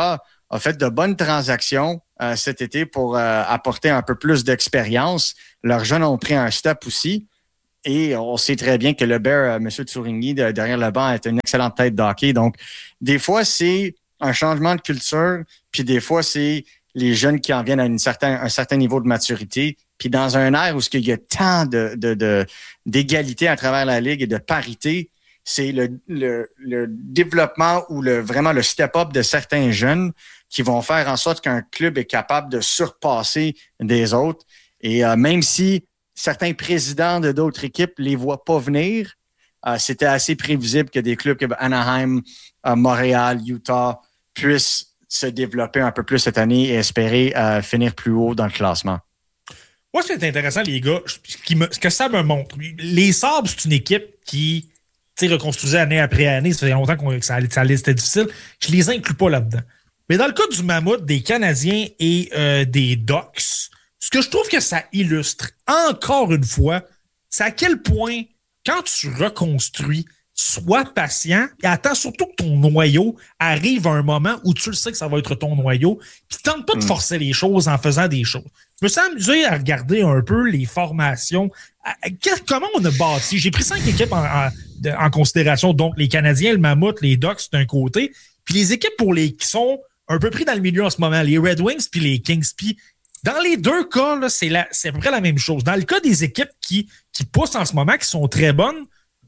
a fait de bonnes transactions cet été pour apporter un peu plus d'expérience. Leurs jeunes ont pris un step aussi. Et on sait très bien que le Bear, M. Tsurigny, derrière le banc, est une excellente tête d'hockey. Donc, des fois, c'est un changement de culture, puis des fois, c'est les jeunes qui en viennent à un certain niveau de maturité. Puis dans un air où il y a tant d'égalité à travers la Ligue et de parité, c'est le développement ou vraiment le step-up de certains jeunes qui vont faire en sorte qu'un club est capable de surpasser des autres. Et même si certains présidents de d'autres équipes les voient pas venir, c'était assez prévisible que des clubs comme Anaheim, Montréal, Utah puissent se développer un peu plus cette année et espérer finir plus haut dans le classement. Moi, ce qui est intéressant, les gars, ce que ça me montre, les Sabres, c'est une équipe qui reconstruisait année après année. Ça fait longtemps que c'était difficile. Je les inclus pas là-dedans. Mais dans le cas du Mammouth, des Canadiens et des Ducks, ce que je trouve que ça illustre, encore une fois, c'est à quel point, quand tu reconstruis, sois patient et attends surtout que ton noyau arrive à un moment où tu le sais que ça va être ton noyau, puis tente pas de forcer les choses en faisant des choses. Je me suis amusé à regarder un peu les formations. Comment on a bâti? J'ai pris 5 équipes en considération, donc les Canadiens, le Mammouth, les Ducks d'un côté, puis les équipes qui sont un peu pris dans le milieu en ce moment, les Red Wings puis les Kings. Puis dans les deux cas, là, c'est à peu près la même chose. Dans le cas des équipes qui poussent en ce moment, qui sont très bonnes,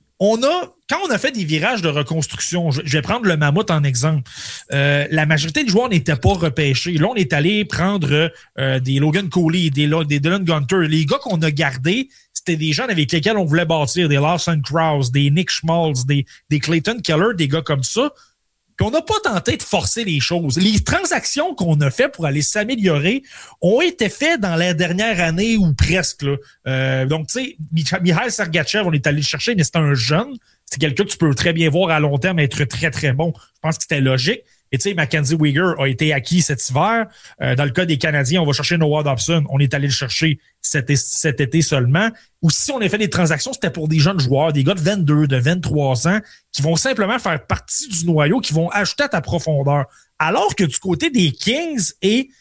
quand on a fait des virages de reconstruction, je vais prendre le Mammouth en exemple, la majorité des joueurs n'étaient pas repêchés. Là, on est allé prendre des Logan Cooley, des Dylan Gunter. Les gars qu'on a gardés, c'était des gens avec lesquels on voulait bâtir, des Lawson Krause, des Nick Schmaltz, des Clayton Keller, des gars comme ça. Puis on n'a pas tenté de forcer les choses. Les transactions qu'on a faites pour aller s'améliorer ont été faites dans la dernière année ou presque. Là. Donc, tu sais, Mikhail Sergachev, on est allé le chercher, mais c'est un jeune. C'est quelqu'un que tu peux très bien voir à long terme être très, très bon. Je pense que c'était logique. Et tu sais, Mackenzie Weegar a été acquis cet hiver. Dans le cas des Canadiens, on va chercher Noah Dobson. On est allé le chercher cet été seulement. Ou si on a fait des transactions, c'était pour des jeunes joueurs, des gars de 22, de 23 ans, qui vont simplement faire partie du noyau, qui vont ajouter à ta profondeur. Alors que du côté des Kings et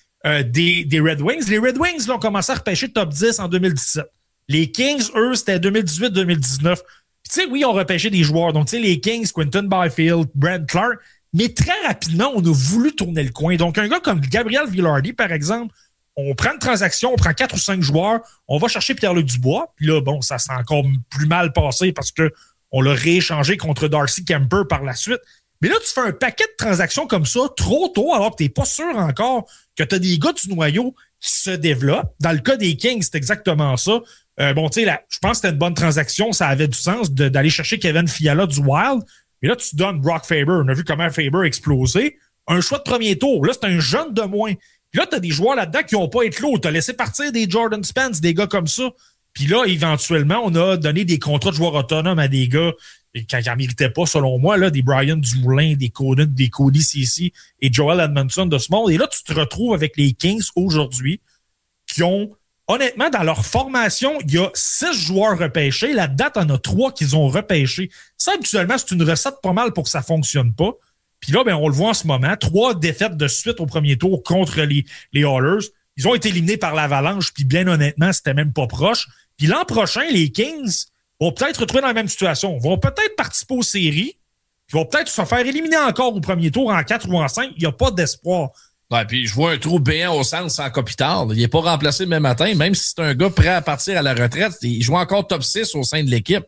des Red Wings, les Red Wings là, ont commencé à repêcher top 10 en 2017. Les Kings, eux, c'était 2018-2019. Puis tu sais, oui, on repêché des joueurs. Donc, tu sais, les Kings, Quinton Byfield, Brad Clark. Mais très rapidement, on a voulu tourner le coin. Donc, un gars comme Gabriel Vilardi, par exemple, on prend une transaction, on prend 4 ou 5 joueurs, on va chercher Pierre-Luc Dubois. Puis là, bon, ça s'est encore plus mal passé parce que on l'a rééchangé contre Darcy Kemper par la suite. Mais là, tu fais un paquet de transactions comme ça trop tôt, alors que tu n'es pas sûr encore que tu as des gars du noyau qui se développent. Dans le cas des Kings, c'est exactement ça. Bon, tu sais, je pense que c'était une bonne transaction. Ça avait du sens d'aller chercher Kevin Fiala du Wild. Mais là, tu donnes Brock Faber. On a vu comment Faber a explosé. Un choix de premier tour. Là, c'est un jeune de moins. Puis là, tu as des joueurs là-dedans qui n'ont pas été lourds. Tu as laissé partir des Jordan Spence, des gars comme ça. Puis là, éventuellement, on a donné des contrats de joueurs autonomes à des gars qui n'en méritaient pas, selon moi, là, des Brian Dumoulin, des Cody Ceci et Joel Edmondson de ce monde. Et là, tu te retrouves avec les Kings aujourd'hui qui ont, honnêtement, dans leur formation, il y a 6 joueurs repêchés. La date en a 3 qu'ils ont repêchés. Ça, habituellement, c'est une recette pas mal pour que ça fonctionne pas. Puis là, ben, on le voit en ce moment. 3 défaites de suite au premier tour contre les Oilers. Ils ont été éliminés par l'Avalanche, puis bien honnêtement, c'était même pas proche. Puis l'an prochain, les Kings vont peut-être se retrouver dans la même situation. Ils vont peut-être participer aux séries. Ils vont peut-être se faire éliminer encore au premier tour en 4 ou en 5. Il n'y a pas d'espoir. Ouais, puis je vois un trou béant au centre sans Kopitar. Il n'est pas remplacé le même matin, même si c'est un gars prêt à partir à la retraite. Il joue encore top 6 au sein de l'équipe.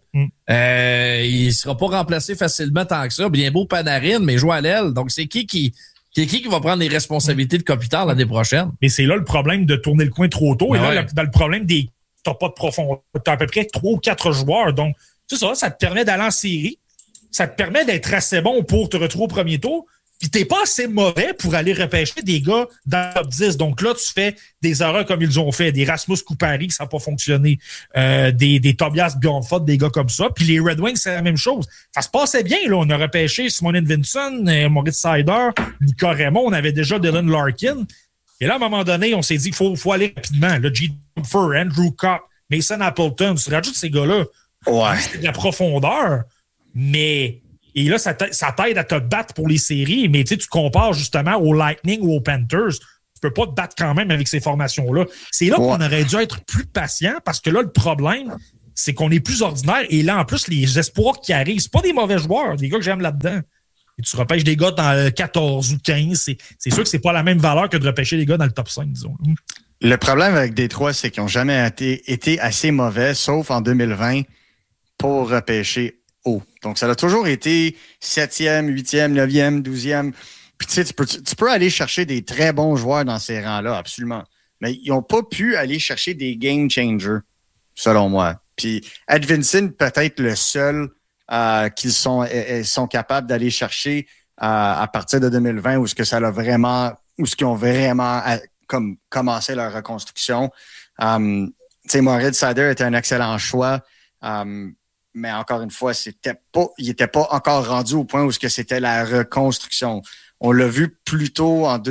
Il sera pas remplacé facilement tant que ça. Bien beau Panarin, mais il joue à l'aile. Donc, c'est qui va prendre les responsabilités de Kopitar l'année prochaine? Mais c'est là le problème de tourner le coin trop tôt. Et là, dans le problème t'as pas de profondeur. T'as à peu près 3 ou 4 joueurs. Donc, c'est ça, ça te permet d'aller en série. Ça te permet d'être assez bon pour te retrouver au premier tour. Puis t'es pas assez mauvais pour aller repêcher des gars dans le top 10. Donc là, tu fais des erreurs comme ils ont fait. Des Rasmus Kupari, ça n'a pas fonctionné. Des Tobias Bjornfot, des gars comme ça. Puis les Red Wings, c'est la même chose. Ça se passait bien, là. On a repêché Simon Vinson, Moritz Seider, Nicolas Raymond. On avait déjà Dylan Larkin. Et là, à un moment donné, on s'est dit qu'il faut aller rapidement. Là, G. Dumfer, Andrew Copp, Mason Appleton. Tu rajoutes ces gars-là. Ouais. C'est de la profondeur. Mais... Et là, ça t'aide à te battre pour les séries, mais tu compares justement au Lightning ou aux Panthers. Tu peux pas te battre quand même avec ces formations-là. C'est là qu'on aurait dû être plus patient parce que là, le problème, c'est qu'on est plus ordinaire. Et là, en plus, les espoirs qui arrivent, c'est pas des mauvais joueurs, des gars que j'aime là-dedans. Et tu repêches des gars dans le 14 ou 15. C'est sûr que c'est pas la même valeur que de repêcher des gars dans le top 5, disons. Le problème avec Détroit, c'est qu'ils n'ont jamais été assez mauvais, sauf en 2020, pour repêcher haut. Donc, ça a toujours été 7e, 8e, 9e, 12e. Puis, tu sais, tu peux aller chercher des très bons joueurs dans ces rangs-là, absolument. Mais ils n'ont pas pu aller chercher des game changers, selon moi. Puis, Edvinsson, peut-être le seul qu'ils sont capables d'aller chercher à partir de 2020, où ce qu'ils ont vraiment comme commencé leur reconstruction. Tu sais, Moritz Seider était un excellent choix. Mais encore une fois, il n'était pas encore rendu au point où c'était la reconstruction. On l'a vu plus tôt en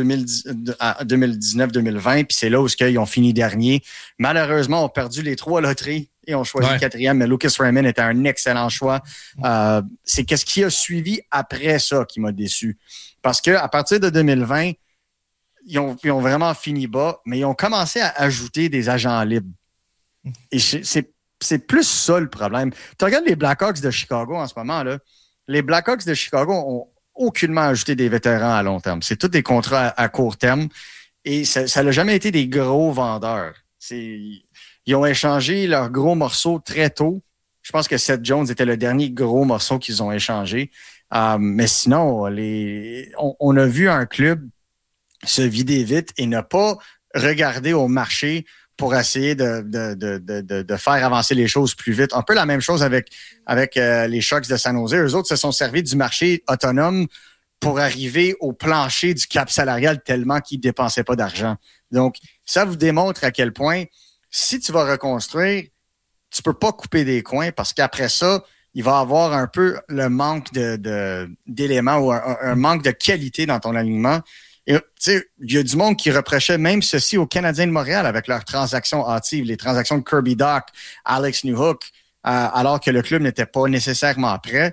2019-2020, puis c'est là où ils ont fini dernier. Malheureusement, on a perdu les 3 loteries et on choisit le 4e, mais Lucas Raymond était un excellent choix. C'est qu'est-ce qui a suivi après ça qui m'a déçu. Parce qu'à partir de 2020, ils ont vraiment fini bas, mais ils ont commencé à ajouter des agents libres. Et c'est plus ça le problème. Tu regardes les Blackhawks de Chicago en ce moment, là. Les Blackhawks de Chicago ont aucunement ajouté des vétérans à long terme. C'est tous des contrats à court terme et ça n'a jamais été des gros vendeurs. Ils ont échangé leurs gros morceaux très tôt. Je pense que Seth Jones était le dernier gros morceau qu'ils ont échangé. Mais sinon, on a vu un club se vider vite et ne pas regarder au marché pour essayer de faire avancer les choses plus vite. Un peu la même chose avec les Sharks de San Jose. Eux autres se sont servis du marché autonome pour arriver au plancher du cap salarial tellement qu'ils ne dépensaient pas d'argent. Donc, ça vous démontre à quel point, si tu vas reconstruire, tu peux pas couper des coins parce qu'après ça, il va y avoir un peu le manque d'éléments ou un manque de qualité dans ton alignement. Et, tu sais, il y a du monde qui reprochait même ceci aux Canadiens de Montréal avec leurs transactions hâtives, les transactions de Kirby Dach, Alex Newhook, alors que le club n'était pas nécessairement prêt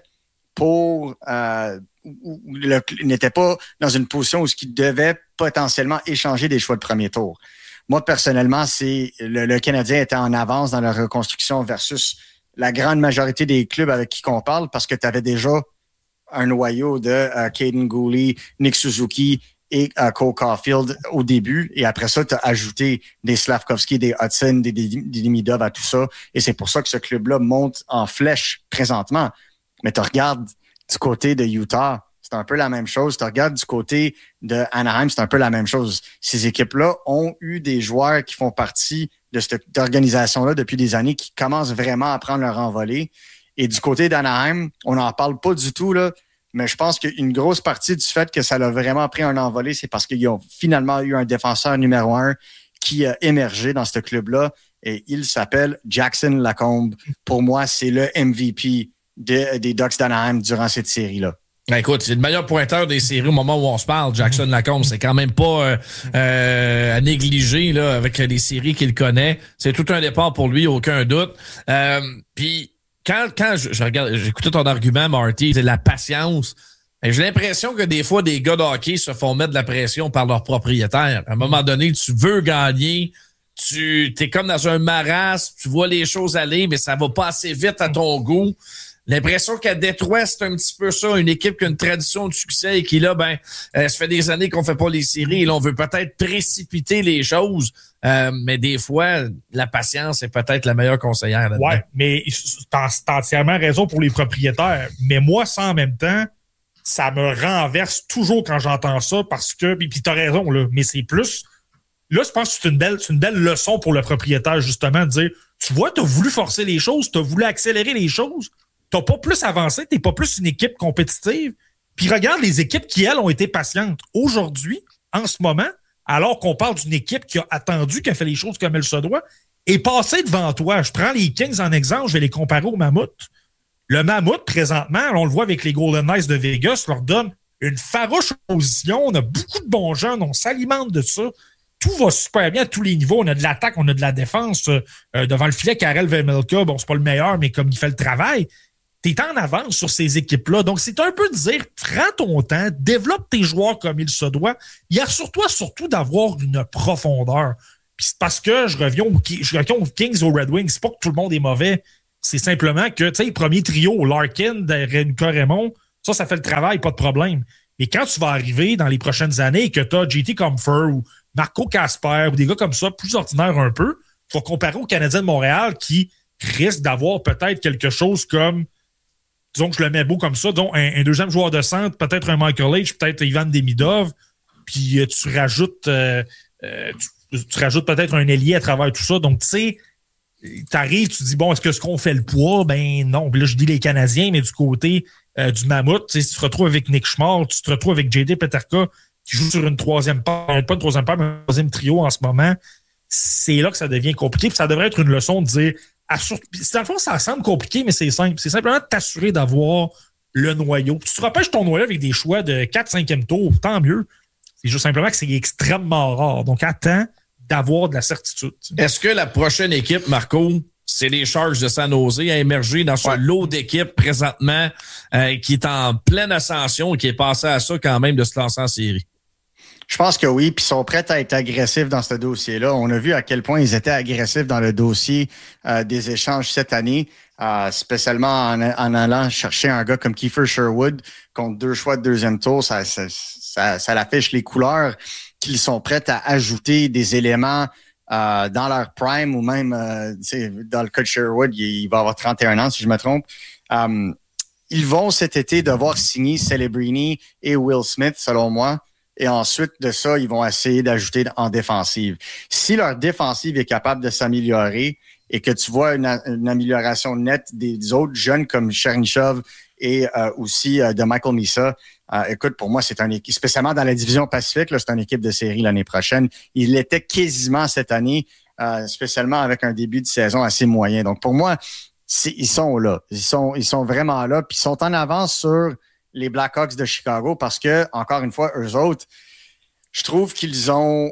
n'était pas dans une position où il devait potentiellement échanger des choix de premier tour. Moi, personnellement, c'est le Canadien était en avance dans la reconstruction versus la grande majorité des clubs avec qui on parle parce que tu avais déjà un noyau de Caden Gooley, Nick Suzuki et Cole Caulfield au début. Et après ça, tu as ajouté des Slavkovski, des Hudson, des Demidov à tout ça. Et c'est pour ça que ce club-là monte en flèche présentement. Mais tu regardes du côté de Utah, c'est un peu la même chose. Tu regardes du côté de Anaheim, c'est un peu la même chose. Ces équipes-là ont eu des joueurs qui font partie de cette organisation-là depuis des années qui commencent vraiment à prendre leur envolée. Et du côté d'Anaheim, on n'en parle pas du tout, là. Mais je pense qu'une grosse partie du fait que ça l'a vraiment pris un envolé, c'est parce qu'ils ont finalement eu un défenseur numéro 1 qui a émergé dans ce club-là. Et il s'appelle Jackson Lacombe. Pour moi, c'est le MVP des Ducks d'Anaheim durant cette série-là. Ben écoute, c'est le meilleur pointeur des séries au moment où on se parle. Jackson Lacombe, c'est quand même pas à négliger là avec les séries qu'il connaît. C'est tout un départ pour lui, aucun doute. Puis quand je regarde, j'écoutais ton argument, Marty, c'est la patience. Et j'ai l'impression que des fois, des gars de hockey se font mettre de la pression par leurs propriétaires. À un moment donné, tu veux gagner, t'es comme dans un marasme, tu vois les choses aller, mais ça va pas assez vite à ton goût. L'impression qu'à Détroit, c'est un petit peu ça, une équipe qui a une tradition de succès et qui, là, ça fait des années qu'on fait pas les séries et là, on veut peut-être précipiter les choses, mais des fois, la patience est peut-être la meilleure conseillère là-dedans. Ouais, mais t'as entièrement raison pour les propriétaires. Mais moi, ça, en même temps, ça me renverse toujours quand j'entends ça parce que, puis t'as raison, là, mais c'est plus, là, je pense que c'est une belle leçon pour le propriétaire, justement, de dire, tu vois, t'as voulu forcer les choses, t'as voulu accélérer les choses, t'as pas plus avancé, t'es pas plus une équipe compétitive. Puis regarde les équipes qui, elles, ont été patientes. Aujourd'hui, en ce moment, alors qu'on parle d'une équipe qui a attendu, qui a fait les choses comme elle se doit, est passée devant toi. Je prends les Kings en exemple, je vais les comparer au Mammouth. Le Mammouth, présentement, on le voit avec les Golden Knights de Vegas, leur donne une farouche position. On a beaucoup de bons jeunes, on s'alimente de ça. Tout va super bien à tous les niveaux. On a de l'attaque, on a de la défense. Devant le filet, Karel Vejmelka, bon, c'est pas le meilleur, mais comme il fait le travail, t'es en avance sur ces équipes-là. Donc, c'est un peu de dire, prends ton temps, développe tes joueurs comme il se doit. Il y a sur toi surtout d'avoir une profondeur. Puis c'est parce que je reviens aux Kings, aux Red Wings. C'est pas que tout le monde est mauvais. C'est simplement que, tu sais, premier trio, Larkin, Raymond, ça fait le travail, pas de problème. Mais quand tu vas arriver dans les prochaines années et que tu as JT Compher ou Marco Casper ou des gars comme ça, plus ordinaires un peu, tu vas comparer aux Canadiens de Montréal qui risquent d'avoir peut-être quelque chose comme, disons que je le mets beau comme ça, dont un deuxième joueur de centre, peut-être un Michael H, peut-être Ivan Demidov, puis tu rajoutes peut-être un ailier à travers tout ça. Donc, tu sais, t'arrives, tu dis, bon, est-ce qu'on fait le poids? Ben non. Puis là, je dis les Canadiens, mais du côté du Mammouth, tu te retrouves avec Nick Schmall, tu te retrouves avec JD Peterka, qui joue sur une troisième paire, pas une troisième paire, mais un troisième trio en ce moment. C'est là que ça devient compliqué. Puis ça devrait être une leçon de dire, dans le fond, ça semble compliqué, mais c'est simple. C'est simplement de t'assurer d'avoir le noyau. Tu te repêches ton noyau avec des choix de 4-5e tour, tant mieux. C'est juste simplement que c'est extrêmement rare. Donc, attends d'avoir de la certitude. Est-ce que la prochaine équipe, Marco, c'est les Sharks de San Jose à émerger dans ce lot d'équipes présentement qui est en pleine ascension et qui est passé à ça quand même de se lancer en série? Je pense que oui, puis ils sont prêts à être agressifs dans ce dossier-là. On a vu à quel point ils étaient agressifs dans le dossier des échanges cette année, spécialement en allant chercher un gars comme Kiefer Sherwood contre 2 choix de deuxième tour. Ça l'affiche les couleurs qu'ils sont prêts à ajouter des éléments dans leur prime ou même dans le cas de Sherwood, il va avoir 31 ans si je me trompe. Ils vont cet été devoir signer Celebrini et Will Smith, selon moi. Et ensuite de ça, ils vont essayer d'ajouter en défensive. Si leur défensive est capable de s'améliorer et que tu vois une amélioration nette des autres jeunes comme Chernyshov et aussi de Michael Misa, écoute, pour moi, c'est un équipe, spécialement dans la division Pacifique, là, c'est une équipe de série l'année prochaine. Il l'était quasiment cette année, spécialement avec un début de saison assez moyen. Donc, pour moi, ils sont là. Ils sont vraiment là. Puis ils sont en avance sur les Blackhawks de Chicago parce que, encore une fois, eux autres, je trouve qu'ils ont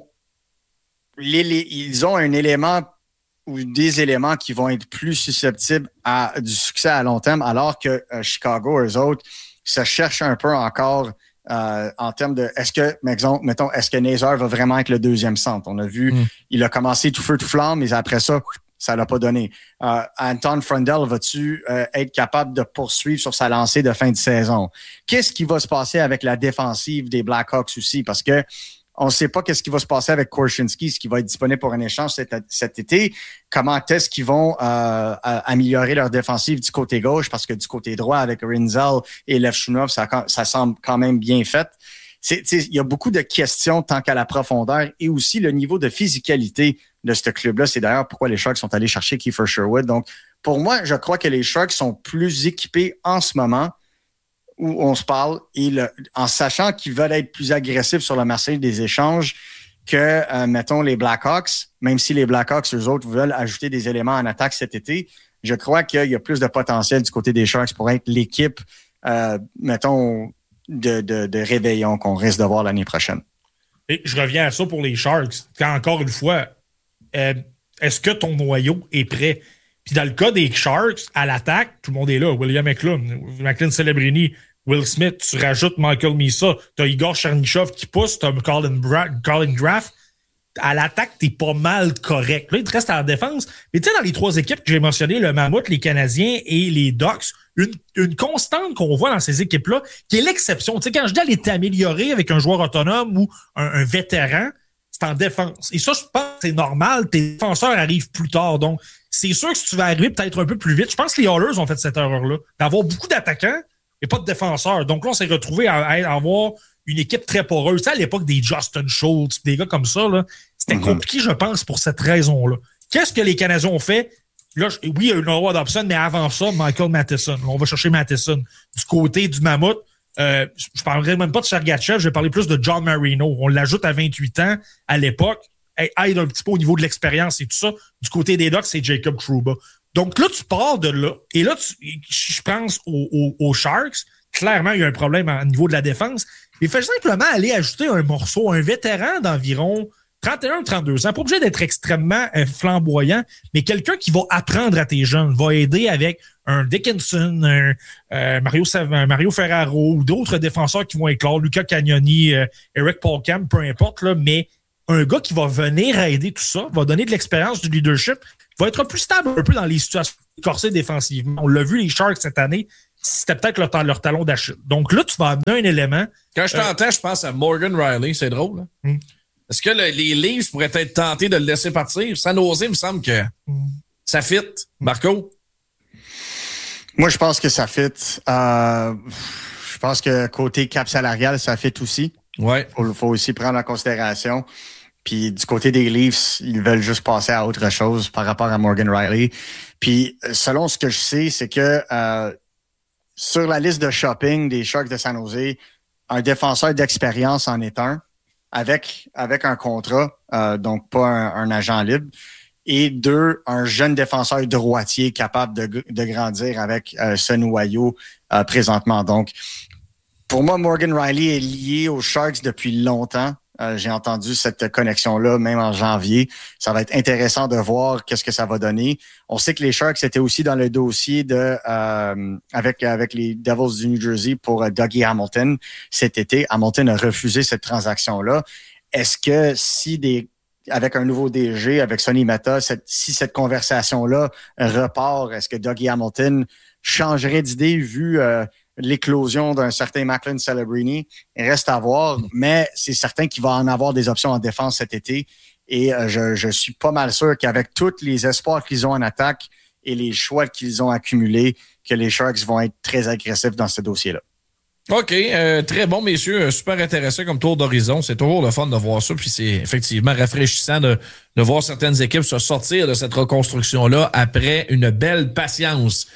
un élément ou des éléments qui vont être plus susceptibles du succès à long terme, alors que Chicago, eux autres, se cherchent un peu encore en termes de est-ce que Nazar va vraiment être le deuxième centre? On a vu, il a commencé tout feu, tout flamme, mais après ça l'a pas donné. Anton Frundell, va-tu être capable de poursuivre sur sa lancée de fin de saison? Qu'est-ce qui va se passer avec la défensive des Blackhawks aussi? Parce que on ne sait pas qu'est-ce qui va se passer avec Korchinski, ce qui va être disponible pour un échange cet été. Comment est-ce qu'ils vont améliorer leur défensive du côté gauche? Parce que du côté droit, avec Rinzel et Levchunov, ça semble quand même bien fait. Il y a beaucoup de questions tant qu'à la profondeur et aussi le niveau de physicalité de ce club-là. C'est d'ailleurs pourquoi les Sharks sont allés chercher Kiefer Sherwood. Donc, pour moi, je crois que les Sharks sont plus équipés en ce moment où on se parle en sachant qu'ils veulent être plus agressifs sur le marché des échanges que, mettons, les Blackhawks. Même si les Blackhawks, eux autres, veulent ajouter des éléments en attaque cet été, je crois qu'il y a plus de potentiel du côté des Sharks pour être l'équipe, mettons, de réveillon qu'on risque de voir l'année prochaine. Et je reviens à ça pour les Sharks. Encore une fois, est-ce que ton noyau est prêt? Puis dans le cas des Sharks, à l'attaque, tout le monde est là. William McLean Celebrini, Will Smith, tu rajoutes Michael Misa, t'as Igor Chernyshov qui pousse, t'as Colin Graff. À l'attaque, t'es pas mal correct. Là, il te reste à la défense. Mais tu sais, dans les 3 équipes que j'ai mentionnées, le Mammouth, les Canadiens et les Ducks, une constante qu'on voit dans ces équipes-là, qui est l'exception. Tu sais, quand je dis elle est améliorée avec un joueur autonome ou un vétéran, c'est en défense. Et ça, je pense que c'est normal. Tes défenseurs arrivent plus tard. Donc, c'est sûr que si tu vas arriver peut-être un peu plus vite, je pense que les Oilers ont fait cette erreur-là, d'avoir beaucoup d'attaquants et pas de défenseurs. Donc là, on s'est retrouvé à avoir une équipe très poreuse. Tu sais, à l'époque des Justin Schultz, des gars comme ça, là, c'était compliqué, je pense, pour cette raison-là. Qu'est-ce que les Canadiens ont fait? Là, oui, il y a eu Noah Dobson, mais avant ça, Michael Matheson. On va chercher Matheson. Du côté du Mammouth, je parlerai même pas de Sergachev, je vais parler plus de John Marino. On l'ajoute à 28 ans à l'époque. Aide un petit peu au niveau de l'expérience et tout ça. Du côté des Ducks, c'est Jacob Trouba. Donc là, tu pars de là. Et là, je pense aux Sharks. Clairement, il y a un problème au niveau de la défense. Il fait simplement aller ajouter un morceau, un vétéran d'environ 31, 32 ans, pas obligé d'être extrêmement flamboyant, mais quelqu'un qui va apprendre à tes jeunes, va aider avec un Dickinson, un Mario Ferraro ou d'autres défenseurs qui vont éclore, Luca Cagnoni, Eric Paulkamp, peu importe, là, mais un gars qui va venir aider tout ça, va donner de l'expérience, du leadership, va être plus stable un peu dans les situations corsées défensivement. On l'a vu, les Sharks cette année, c'était peut-être leur talon d'Achille. Donc là, tu vas amener un élément. Quand je t'entends, je pense à Morgan Riley, c'est drôle. Hein? Est-ce que les Leafs pourraient être tentés de le laisser partir? San Jose, il me semble que ça fit. Marco? Moi, je pense que ça fit. Je pense que côté cap salarial, ça fit aussi. Ouais. Faut aussi prendre en considération. Puis du côté des Leafs, ils veulent juste passer à autre chose par rapport à Morgan Riley. Puis selon ce que je sais, c'est que sur la liste de shopping des Sharks de San Jose, un défenseur d'expérience en est un, avec un contrat, donc pas un agent libre. Et 2, un jeune défenseur droitier capable de grandir avec ce noyau présentement. Donc, pour moi, Morgan Riley est lié aux Sharks depuis longtemps. J'ai entendu cette connexion-là, même en janvier. Ça va être intéressant de voir qu'est-ce que ça va donner. On sait que les Sharks étaient aussi dans le dossier avec les Devils du New Jersey pour Dougie Hamilton cet été. Hamilton a refusé cette transaction-là. Est-ce que avec un nouveau DG, avec Sonny Mehta, si cette conversation-là repart, est-ce que Dougie Hamilton changerait d'idée vu l'éclosion d'un certain Macklin Celebrini? Il reste à voir, mais c'est certain qu'il va en avoir des options en défense cet été. Et je suis pas mal sûr qu'avec tous les espoirs qu'ils ont en attaque et les choix qu'ils ont accumulés, que les Sharks vont être très agressifs dans ce dossier-là. OK. Très bon, messieurs. Super intéressant comme tour d'horizon. C'est toujours le fun de voir ça. Puis c'est effectivement rafraîchissant de voir certaines équipes se sortir de cette reconstruction-là après une belle patience.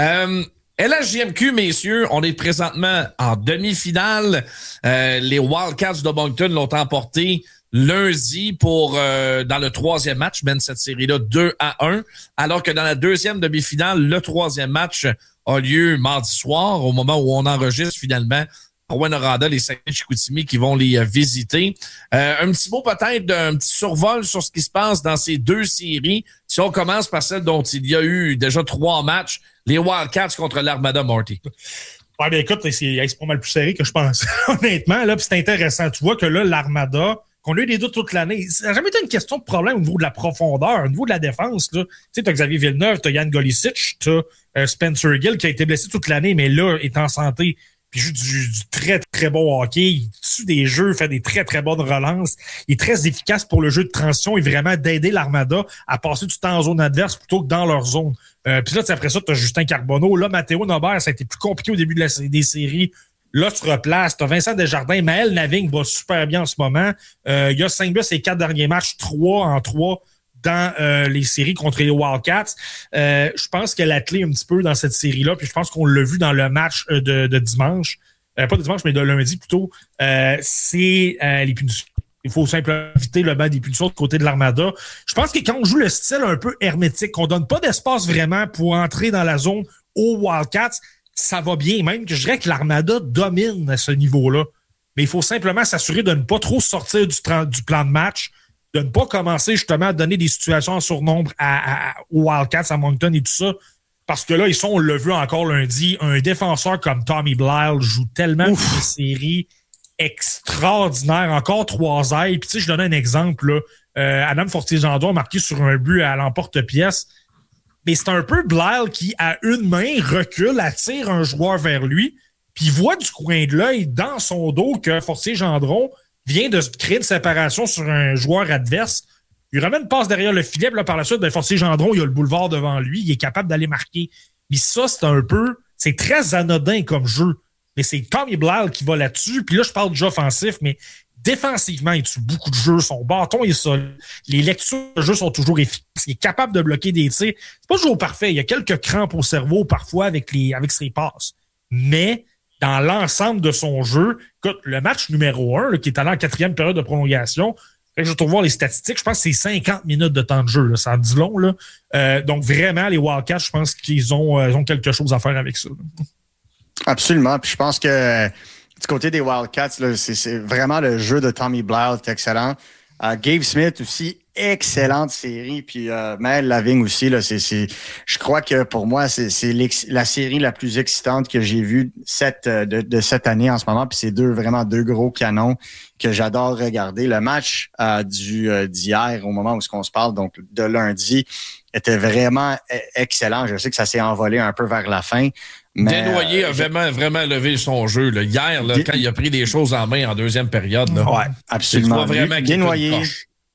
LHJMQ, messieurs, on est présentement en demi-finale. Les Wildcats de Moncton l'ont emporté lundi pour dans le troisième match, mène cette série-là 2-1, alors que dans la deuxième demi-finale, le troisième match a lieu mardi soir, au moment où on enregistre finalement Rouyn-Noranda, les Saguenay-Chicoutimi qui vont les visiter. Un petit mot peut-être d'un petit survol sur ce qui se passe dans ces deux séries. Si on commence par celle dont il y a eu déjà 3 matchs, les Wildcats contre l'Armada, Marty. Ouais, bien écoute, c'est pas mal plus serré que je pense. Honnêtement, là, c'est intéressant. Tu vois que là, l'Armada, qu'on a eu des doutes toute l'année, ça n'a jamais été une question de problème au niveau de la profondeur, au niveau de la défense. Tu sais, t'as Xavier Villeneuve, t'as Yann Golicic, t'as Spencer Gill qui a été blessé toute l'année, mais là, est en santé. Puis il joue du très, très bon hockey. Il tue des jeux, fait des très, très bonnes relances. Il est très efficace pour le jeu de transition et vraiment d'aider l'Armada à passer du temps en zone adverse plutôt que dans leur zone. Puis là, après ça, tu as Justin Carbonneau. Là, Matteo Nobert, ça a été plus compliqué au début des séries. Là, tu replaces. Tu as Vincent Desjardins. Maël Navigne va super bien en ce moment. Il y a 5 buts ces 4 derniers matchs, 3 en 3 dans les séries contre les Wildcats. Je pense que la clé un petit peu dans cette série-là, puis je pense qu'on l'a vu dans le match de dimanche, pas de dimanche, mais de lundi plutôt, c'est les punitions. Il faut simplement éviter le banc des punitions de côté de l'Armada. Je pense que quand on joue le style un peu hermétique, qu'on donne pas d'espace vraiment pour entrer dans la zone aux Wildcats, ça va bien. Même que je dirais que l'Armada domine à ce niveau-là. Mais il faut simplement s'assurer de ne pas trop sortir du plan de match, de ne pas commencer justement à donner des situations en surnombre aux Wildcats, à Moncton et tout ça. Parce que là, on l'a vu encore lundi, un défenseur comme Tommy Blyle joue tellement une série extraordinaire, encore 3 ailes. Puis tu sais, je donne un exemple, là. Adam Fortier-Gendron a marqué sur un but à l'emporte-pièce. Mais c'est un peu Blyle qui, à une main, recule, attire un joueur vers lui, puis il voit du coin de l'œil dans son dos que Fortier-Gendron vient de créer une séparation sur un joueur adverse. Il ramène une passe derrière le filet, puis là, par la suite, Fortier-Gendron, il a le boulevard devant lui, il est capable d'aller marquer. Mais ça, c'est très anodin comme jeu. Mais c'est Tommy Blyle qui va là-dessus. Puis là, je parle du jeu offensif, mais défensivement, il tue beaucoup de jeux. Son bâton est solide. Les lectures de jeu sont toujours efficaces. Il est capable de bloquer des tirs. C'est pas toujours parfait. Il y a quelques crampes au cerveau parfois avec ses passes. Mais dans l'ensemble de son jeu, écoute, le match numéro 1, là, qui est allé en 4e période de prolongation, je vais voir les statistiques, je pense que c'est 50 minutes de temps de jeu. Là. Ça en dit long. Là. Donc vraiment, les Wildcats, je pense qu'ils ont quelque chose à faire avec ça. Là. Absolument. Puis je pense que du côté des Wildcats, là, c'est vraiment le jeu de Tommy Blyle est excellent. Gabe Smith aussi, excellente série. Puis Mel Lavigne aussi, là, je crois que pour moi, c'est la série la plus excitante que j'ai vue de cette année en ce moment. Puis c'est vraiment deux gros canons que j'adore regarder. Le match d'hier, au moment où on se parle, donc de lundi, était vraiment excellent. Je sais que ça s'est envolé un peu vers la fin. Mais, Desnoyers a vraiment levé son jeu. Là. Hier, là, quand il a pris des choses en main en deuxième période. Oui, absolument. Desnoyers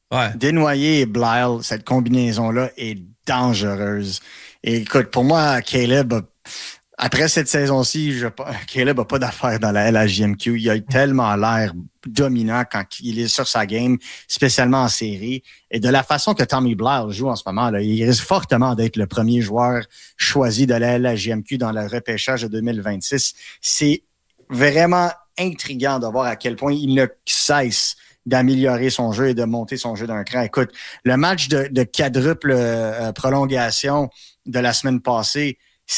et Blyle, cette combinaison-là est dangereuse. Et écoute, pour moi, Caleb, après cette saison-ci, Caleb n'a pas d'affaire dans la LHJMQ. Il a tellement l'air dominant quand il est sur sa game, spécialement en série. Et de la façon que Tommy Blyle joue en ce moment, là, il risque fortement d'être le premier joueur choisi de la LHJMQ dans le repêchage de 2026. C'est vraiment intriguant de voir à quel point il ne cesse d'améliorer son jeu et de monter son jeu d'un cran. Écoute, le match de quadruple prolongation de la semaine passée,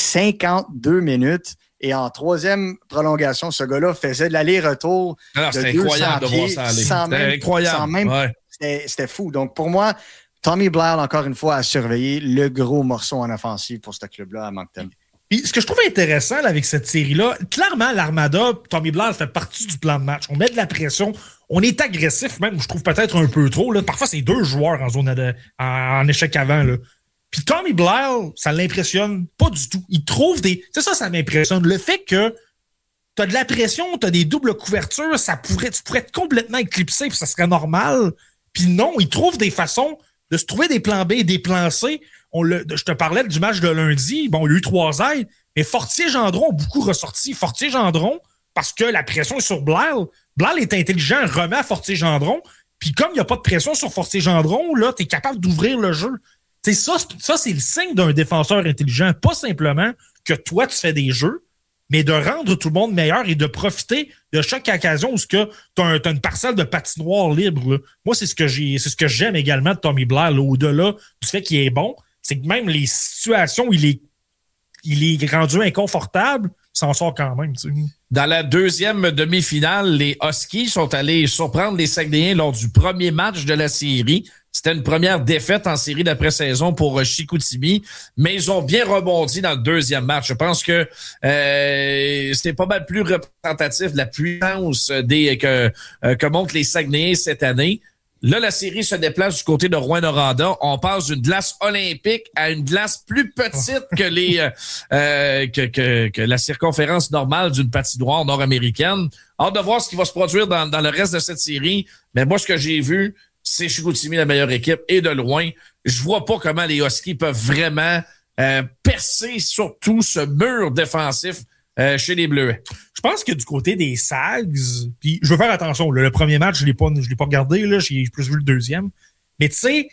52 minutes. Et en troisième prolongation, ce gars-là faisait de l'aller-retour de 200 pieds. C'était incroyable. C'était fou. Donc, pour moi, Tommy Blyle, encore une fois, a surveillé le gros morceau en offensive pour ce club-là à Moncton. Puis, ce que je trouve intéressant là, avec cette série-là, clairement, l'Armada, Tommy Blyle fait partie du plan de match. On met de la pression. On est agressif, même, je trouve peut-être un peu trop. Là. Parfois, c'est 2 joueurs en zone en échec avant. Là. Puis Tommy Blyle, ça l'impressionne pas du tout. Il trouve des... C'est ça m'impressionne. Le fait que t'as de la pression, t'as des doubles couvertures, tu pourrais être complètement éclipsé puis ça serait normal. Puis non, il trouve des façons de se trouver des plans B et des plans C. Je te parlais du match de lundi. Bon, il y a eu 3 aides, mais Fortier-Gendron ont beaucoup ressorti. Fortier-Gendron, parce que la pression est sur Blyle. Blyle est intelligent, remet à Fortier-Gendron. Puis comme il n'y a pas de pression sur Fortier-Gendron, là, t'es capable d'ouvrir le jeu. C'est ça, c'est le signe d'un défenseur intelligent. Pas simplement que toi, tu fais des jeux, mais de rendre tout le monde meilleur et de profiter de chaque occasion où tu as une parcelle de patinoire libre. Là. Moi, c'est ce que j'aime également de Tommy Blyle, au-delà du fait qu'il est bon. C'est que même les situations où il est rendu inconfortable, il s'en sort quand même. Tu sais. Dans la deuxième demi-finale, les Huskies sont allés surprendre les Saguenayens lors du premier match de la série. C'était une première défaite en série d'après-saison pour Chicoutimi, mais ils ont bien rebondi dans le deuxième match. Je pense que c'était pas mal plus représentatif de la puissance que montrent les Saguenayens cette année. Là, la série se déplace du côté de Rouyn-Noranda. On passe d'une glace olympique à une glace plus petite que la circonférence normale d'une patinoire nord-américaine. Hâte de voir ce qui va se produire dans le reste de cette série. Mais moi, ce que j'ai vu, c'est Chicoutimi la meilleure équipe et de loin. Je vois pas comment les Huskies peuvent vraiment percer surtout ce mur défensif chez les Bleuets. Je pense que du côté des Sags, puis je veux faire attention, là, le premier match, je l'ai pas regardé, là, j'ai plus vu le deuxième. Mais tu sais,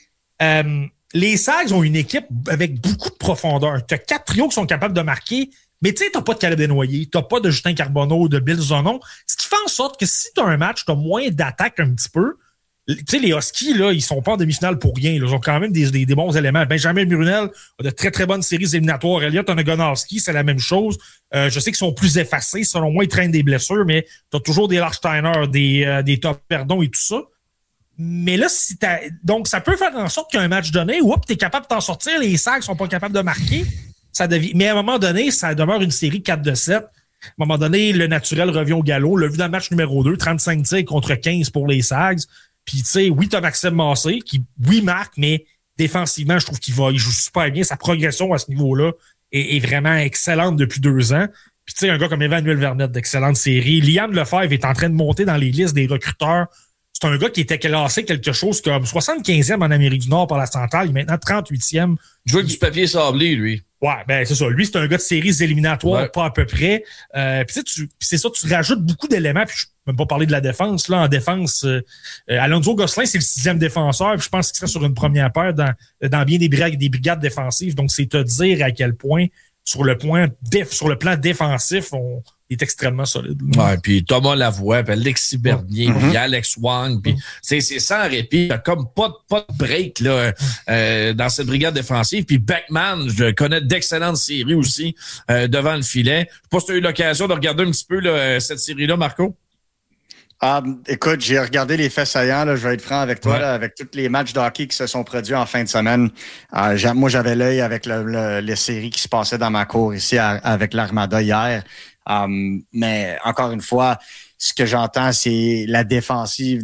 les Sags ont une équipe avec beaucoup de profondeur. Tu as 4 trios qui sont capables de marquer, mais tu sais, t'as pas de Caleb Desnoyers, t'as pas de Justin Carbonneau, de Bill Zonon, ce qui fait en sorte que si tu as un match, tu as moins d'attaque un petit peu. Tu sais, les Huskies, là, ils sont pas en demi-finale pour rien. Là. Ils ont quand même des bons éléments. Benjamin Brunel a de très, très bonnes séries éliminatoires. Elliott Onagonowski, c'est la même chose. Je sais qu'ils sont plus effacés. Selon moi, ils traînent des blessures, mais t'as toujours des Larsteiner, des Top Perdon et tout ça. Mais là, donc, ça peut faire en sorte qu'un match donné, t'es capable de t'en sortir. Les Sags sont pas capables de marquer. Mais à un moment donné, ça demeure une série 4-7. À un moment donné, le naturel revient au galop. On l'a vu dans le match numéro 2, 35 tirs contre 15 pour les Sags. Puis, tu sais, oui, t'as Maxime Massé, qui, oui, marque, mais défensivement, je trouve qu'il joue super bien. Sa progression à ce niveau-là est vraiment excellente depuis 2 ans. Puis, tu sais, un gars comme Emmanuel Vermette, d'excellente série. Liam Lefebvre est en train de monter dans les listes des recruteurs. C'est un gars qui était classé quelque chose comme 75e en Amérique du Nord par la Centrale. Il est maintenant 38e. Il joue avec du papier sablé, lui. Ouais, ben c'est ça. Lui, c'est un gars de séries éliminatoires, pas à peu près. Puis c'est ça, tu rajoutes beaucoup d'éléments. Puis je peux même pas parler de la défense. Là, en défense, Alonso Gosselin, c'est le 6e défenseur. Puis je pense qu'il serait sur une première paire dans bien des brigades défensives. Donc, c'est te dire à quel point, sur le plan défensif, on est extrêmement solide. Ouais, puis Thomas Lavoie, puis Alexis Bernier, puis Alex Wang, puis c'est sans répit. T'as comme pas de break là dans cette brigade défensive. Puis Beckman, je connais d'excellentes séries aussi devant le filet. Je sais pas si tu as eu l'occasion de regarder un petit peu là, cette série-là, Marco. Écoute, j'ai regardé les faits saillants, là, je vais être franc avec toi, Ouais. là, avec tous les matchs de hockey qui se sont produits en fin de semaine. Moi, j'avais l'œil avec les séries qui se passaient dans ma cour ici avec l'Armada hier. Mais encore une fois, ce que j'entends, c'est la défensive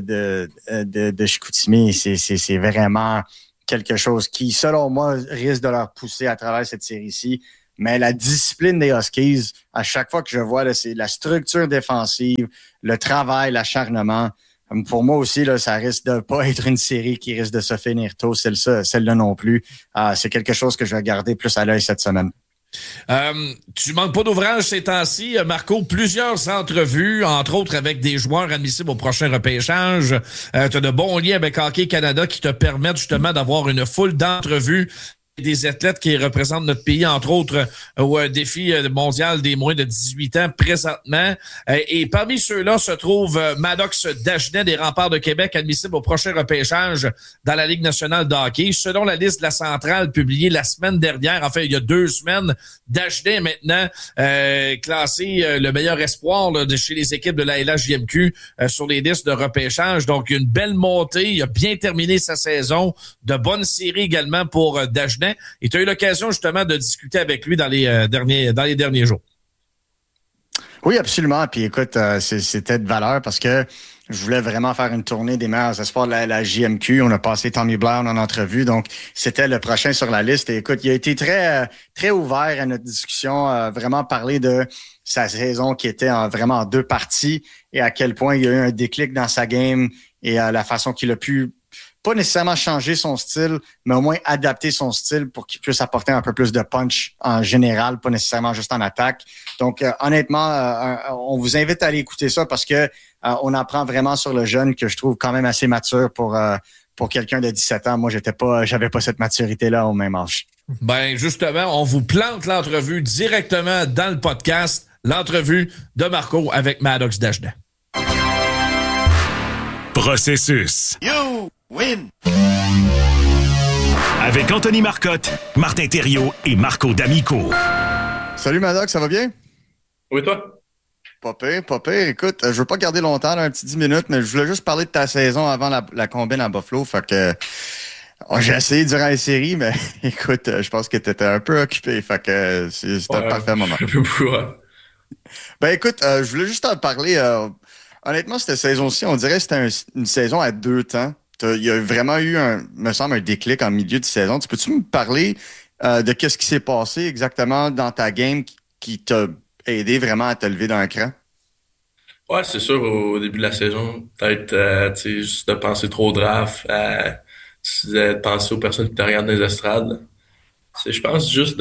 de Chicoutimi. C'est vraiment quelque chose qui, selon moi, risque de leur pousser à travers cette série-ci. Mais la discipline des Huskies, à chaque fois que je vois, là, c'est la structure défensive, le travail, l'acharnement. Pour moi aussi, là, ça risque de pas être une série qui risque de se finir tôt, celle-là non plus. C'est quelque chose que je vais garder plus à l'œil cette semaine. Tu manques pas d'ouvrage ces temps-ci, Marco. Plusieurs entrevues, entre autres avec des joueurs admissibles au prochain repêchage. Tu as de bons liens avec Hockey Canada qui te permettent justement d'avoir une foule d'entrevues des athlètes qui représentent notre pays, entre autres, au défi mondial des moins de 18 ans présentement. Et parmi ceux-là se trouve Maddox Dagenet des Remparts de Québec, admissible au prochain repêchage dans la Ligue nationale de hockey. Selon la liste de la centrale publiée la semaine dernière, enfin, il y a 2 semaines, Dagenet est maintenant classé le meilleur espoir là, de chez les équipes de la LHJMQ sur les listes de repêchage. Donc, une belle montée. Il a bien terminé sa saison. De bonnes séries également pour Dagenet. Et tu as eu l'occasion justement de discuter avec lui dans les derniers jours. Oui, absolument. Puis écoute, c'était de valeur parce que je voulais vraiment faire une tournée des meilleurs espoirs de la JMQ. On a passé Tommy Blair en entrevue, donc c'était le prochain sur la liste. Et écoute, il a été très très ouvert à notre discussion, vraiment parler de sa saison qui était vraiment en 2 parties et à quel point il y a eu un déclic dans sa game et la façon qu'il a pu pas nécessairement changer son style, mais au moins adapter son style pour qu'il puisse apporter un peu plus de punch en général, pas nécessairement juste en attaque. Donc, honnêtement, on vous invite à aller écouter ça parce que on apprend vraiment sur le jeune que je trouve quand même assez mature pour quelqu'un de 17 ans. Moi, j'avais pas cette maturité-là au même âge. Ben, justement, on vous plante l'entrevue directement dans le podcast, l'entrevue de Marco avec Maddox Dagenet. Processus. You win! Avec Anthony Marcotte, Martin Thériault et Marco D'Amico. Salut Maddox, ça va bien? Oui, toi? Pas pire. Écoute, je veux pas garder longtemps, là, un petit 10 minutes, mais je voulais juste parler de ta saison avant la combine à Buffalo. Fait que j'ai essayé durant les séries, mais écoute, je pense que tu étais un peu occupé. Fait que c'était un parfait moment. Un peu beaucoup, ouais. Ben écoute, je voulais juste te parler. Honnêtement, cette saison-ci, on dirait que c'était une saison à 2 temps. Il y a vraiment eu, me semble, un déclic en milieu de saison. Peux-tu me parler de qu'est-ce qui s'est passé exactement dans ta game qui t'a aidé vraiment à te lever d'un cran? Ouais, c'est sûr, au début de la saison, peut-être, tu sais, juste de penser trop au draft, de penser aux personnes qui te regardent dans les estrades. Je pense juste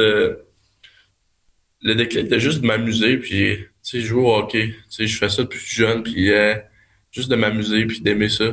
le déclic de juste de m'amuser, puis, tu sais, jouer au hockey. Tu sais, je fais ça depuis jeune, puis juste de m'amuser, puis d'aimer ça.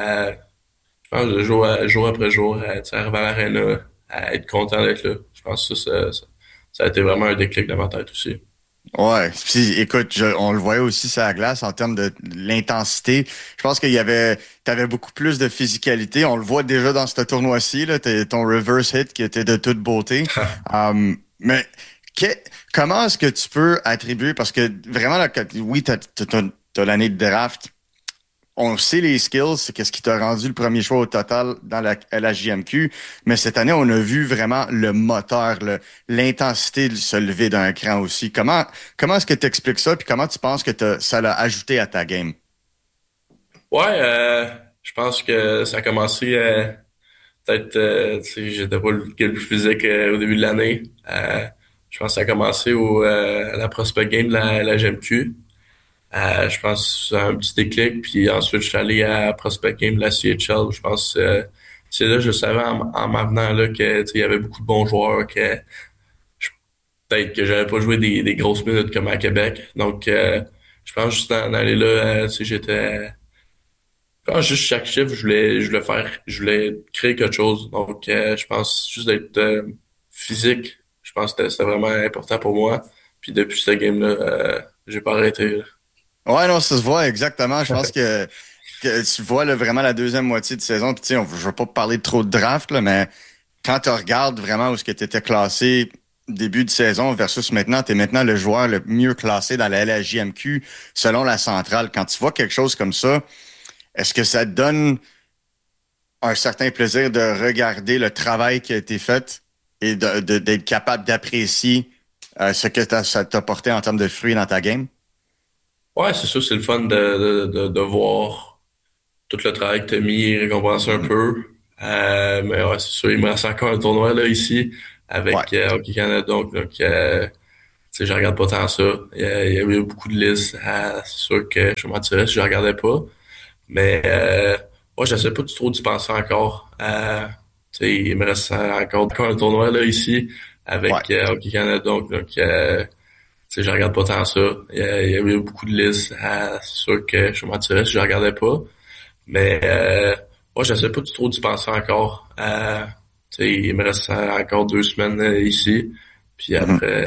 Je pense de jour après jour, tu sais, arriver à l'aréna, à être content d'être là. Je pense que ça a été vraiment un déclic dans ma tête aussi. Ouais, puis écoute, on le voyait aussi sur la glace en termes de l'intensité. Je pense t'avais beaucoup plus de physicalité. On le voit déjà dans ce tournoi-ci, là, ton reverse hit qui était de toute beauté. Mais comment est-ce que tu peux attribuer, parce que vraiment, là, oui, t'as l'année de draft, on sait les skills, c'est qu'est-ce qui t'a rendu le premier choix au total dans la JMQ, mais cette année, on a vu vraiment le moteur, l'intensité de se lever d'un cran aussi. Comment est-ce que tu expliques ça, puis comment tu penses que ça l'a ajouté à ta game? Ouais, je pense que ça a commencé peut-être, tu sais, j'étais pas le gars le plus physique au début de l'année. Je pense que ça a commencé à la prospect game de la GMQ. Je pense que c'est un petit déclic, puis ensuite je suis allé à prospect game de la CHL. Je pense que c'est là je savais en m'en venant là que il y avait beaucoup de bons joueurs, que peut-être que j'avais pas joué des grosses minutes comme à Québec. Donc je pense juste d'en aller là, tu sais, j'étais. Je pense juste chaque chiffre, je voulais créer quelque chose. Donc je pense juste d'être physique. Je pense que c'était vraiment important pour moi. Puis depuis ce game-là, j'ai pas arrêté. Là. Ouais, non, ça se voit exactement. Je pense que tu vois là, vraiment la deuxième moitié de saison. Puis je veux pas parler de trop de draft, là, mais quand tu regardes vraiment où est-ce que tu étais classé début de saison versus maintenant, tu es maintenant le joueur le mieux classé dans la LHJMQ selon la centrale. Quand tu vois quelque chose comme ça, est-ce que ça te donne un certain plaisir de regarder le travail qui a été fait et d'être capable d'apprécier ce que ça t'a apporté en termes de fruits dans ta game? Ouais, c'est sûr, c'est le fun de voir tout le travail que tu as mis, récompenser un peu. Mais ouais, c'est sûr, il me reste encore un tournoi là ici avec Hockey Canada. Donc tu sais, je regarde pas tant ça. Il y a eu beaucoup de listes. C'est sûr que je mentirais si je regardais pas. Mais moi, j'essaie pas trop d'y penser encore. Tu sais, il me reste encore un tournoi là ici avec Hockey Canada. Donc tu sais, je regarde pas tant ça. Il y a eu beaucoup de listes. C'est sûr que je mentirais si je regardais pas. Mais moi, j'essaie pas trop d'y penser encore. Tu sais, il me reste encore 2 semaines ici. Puis après,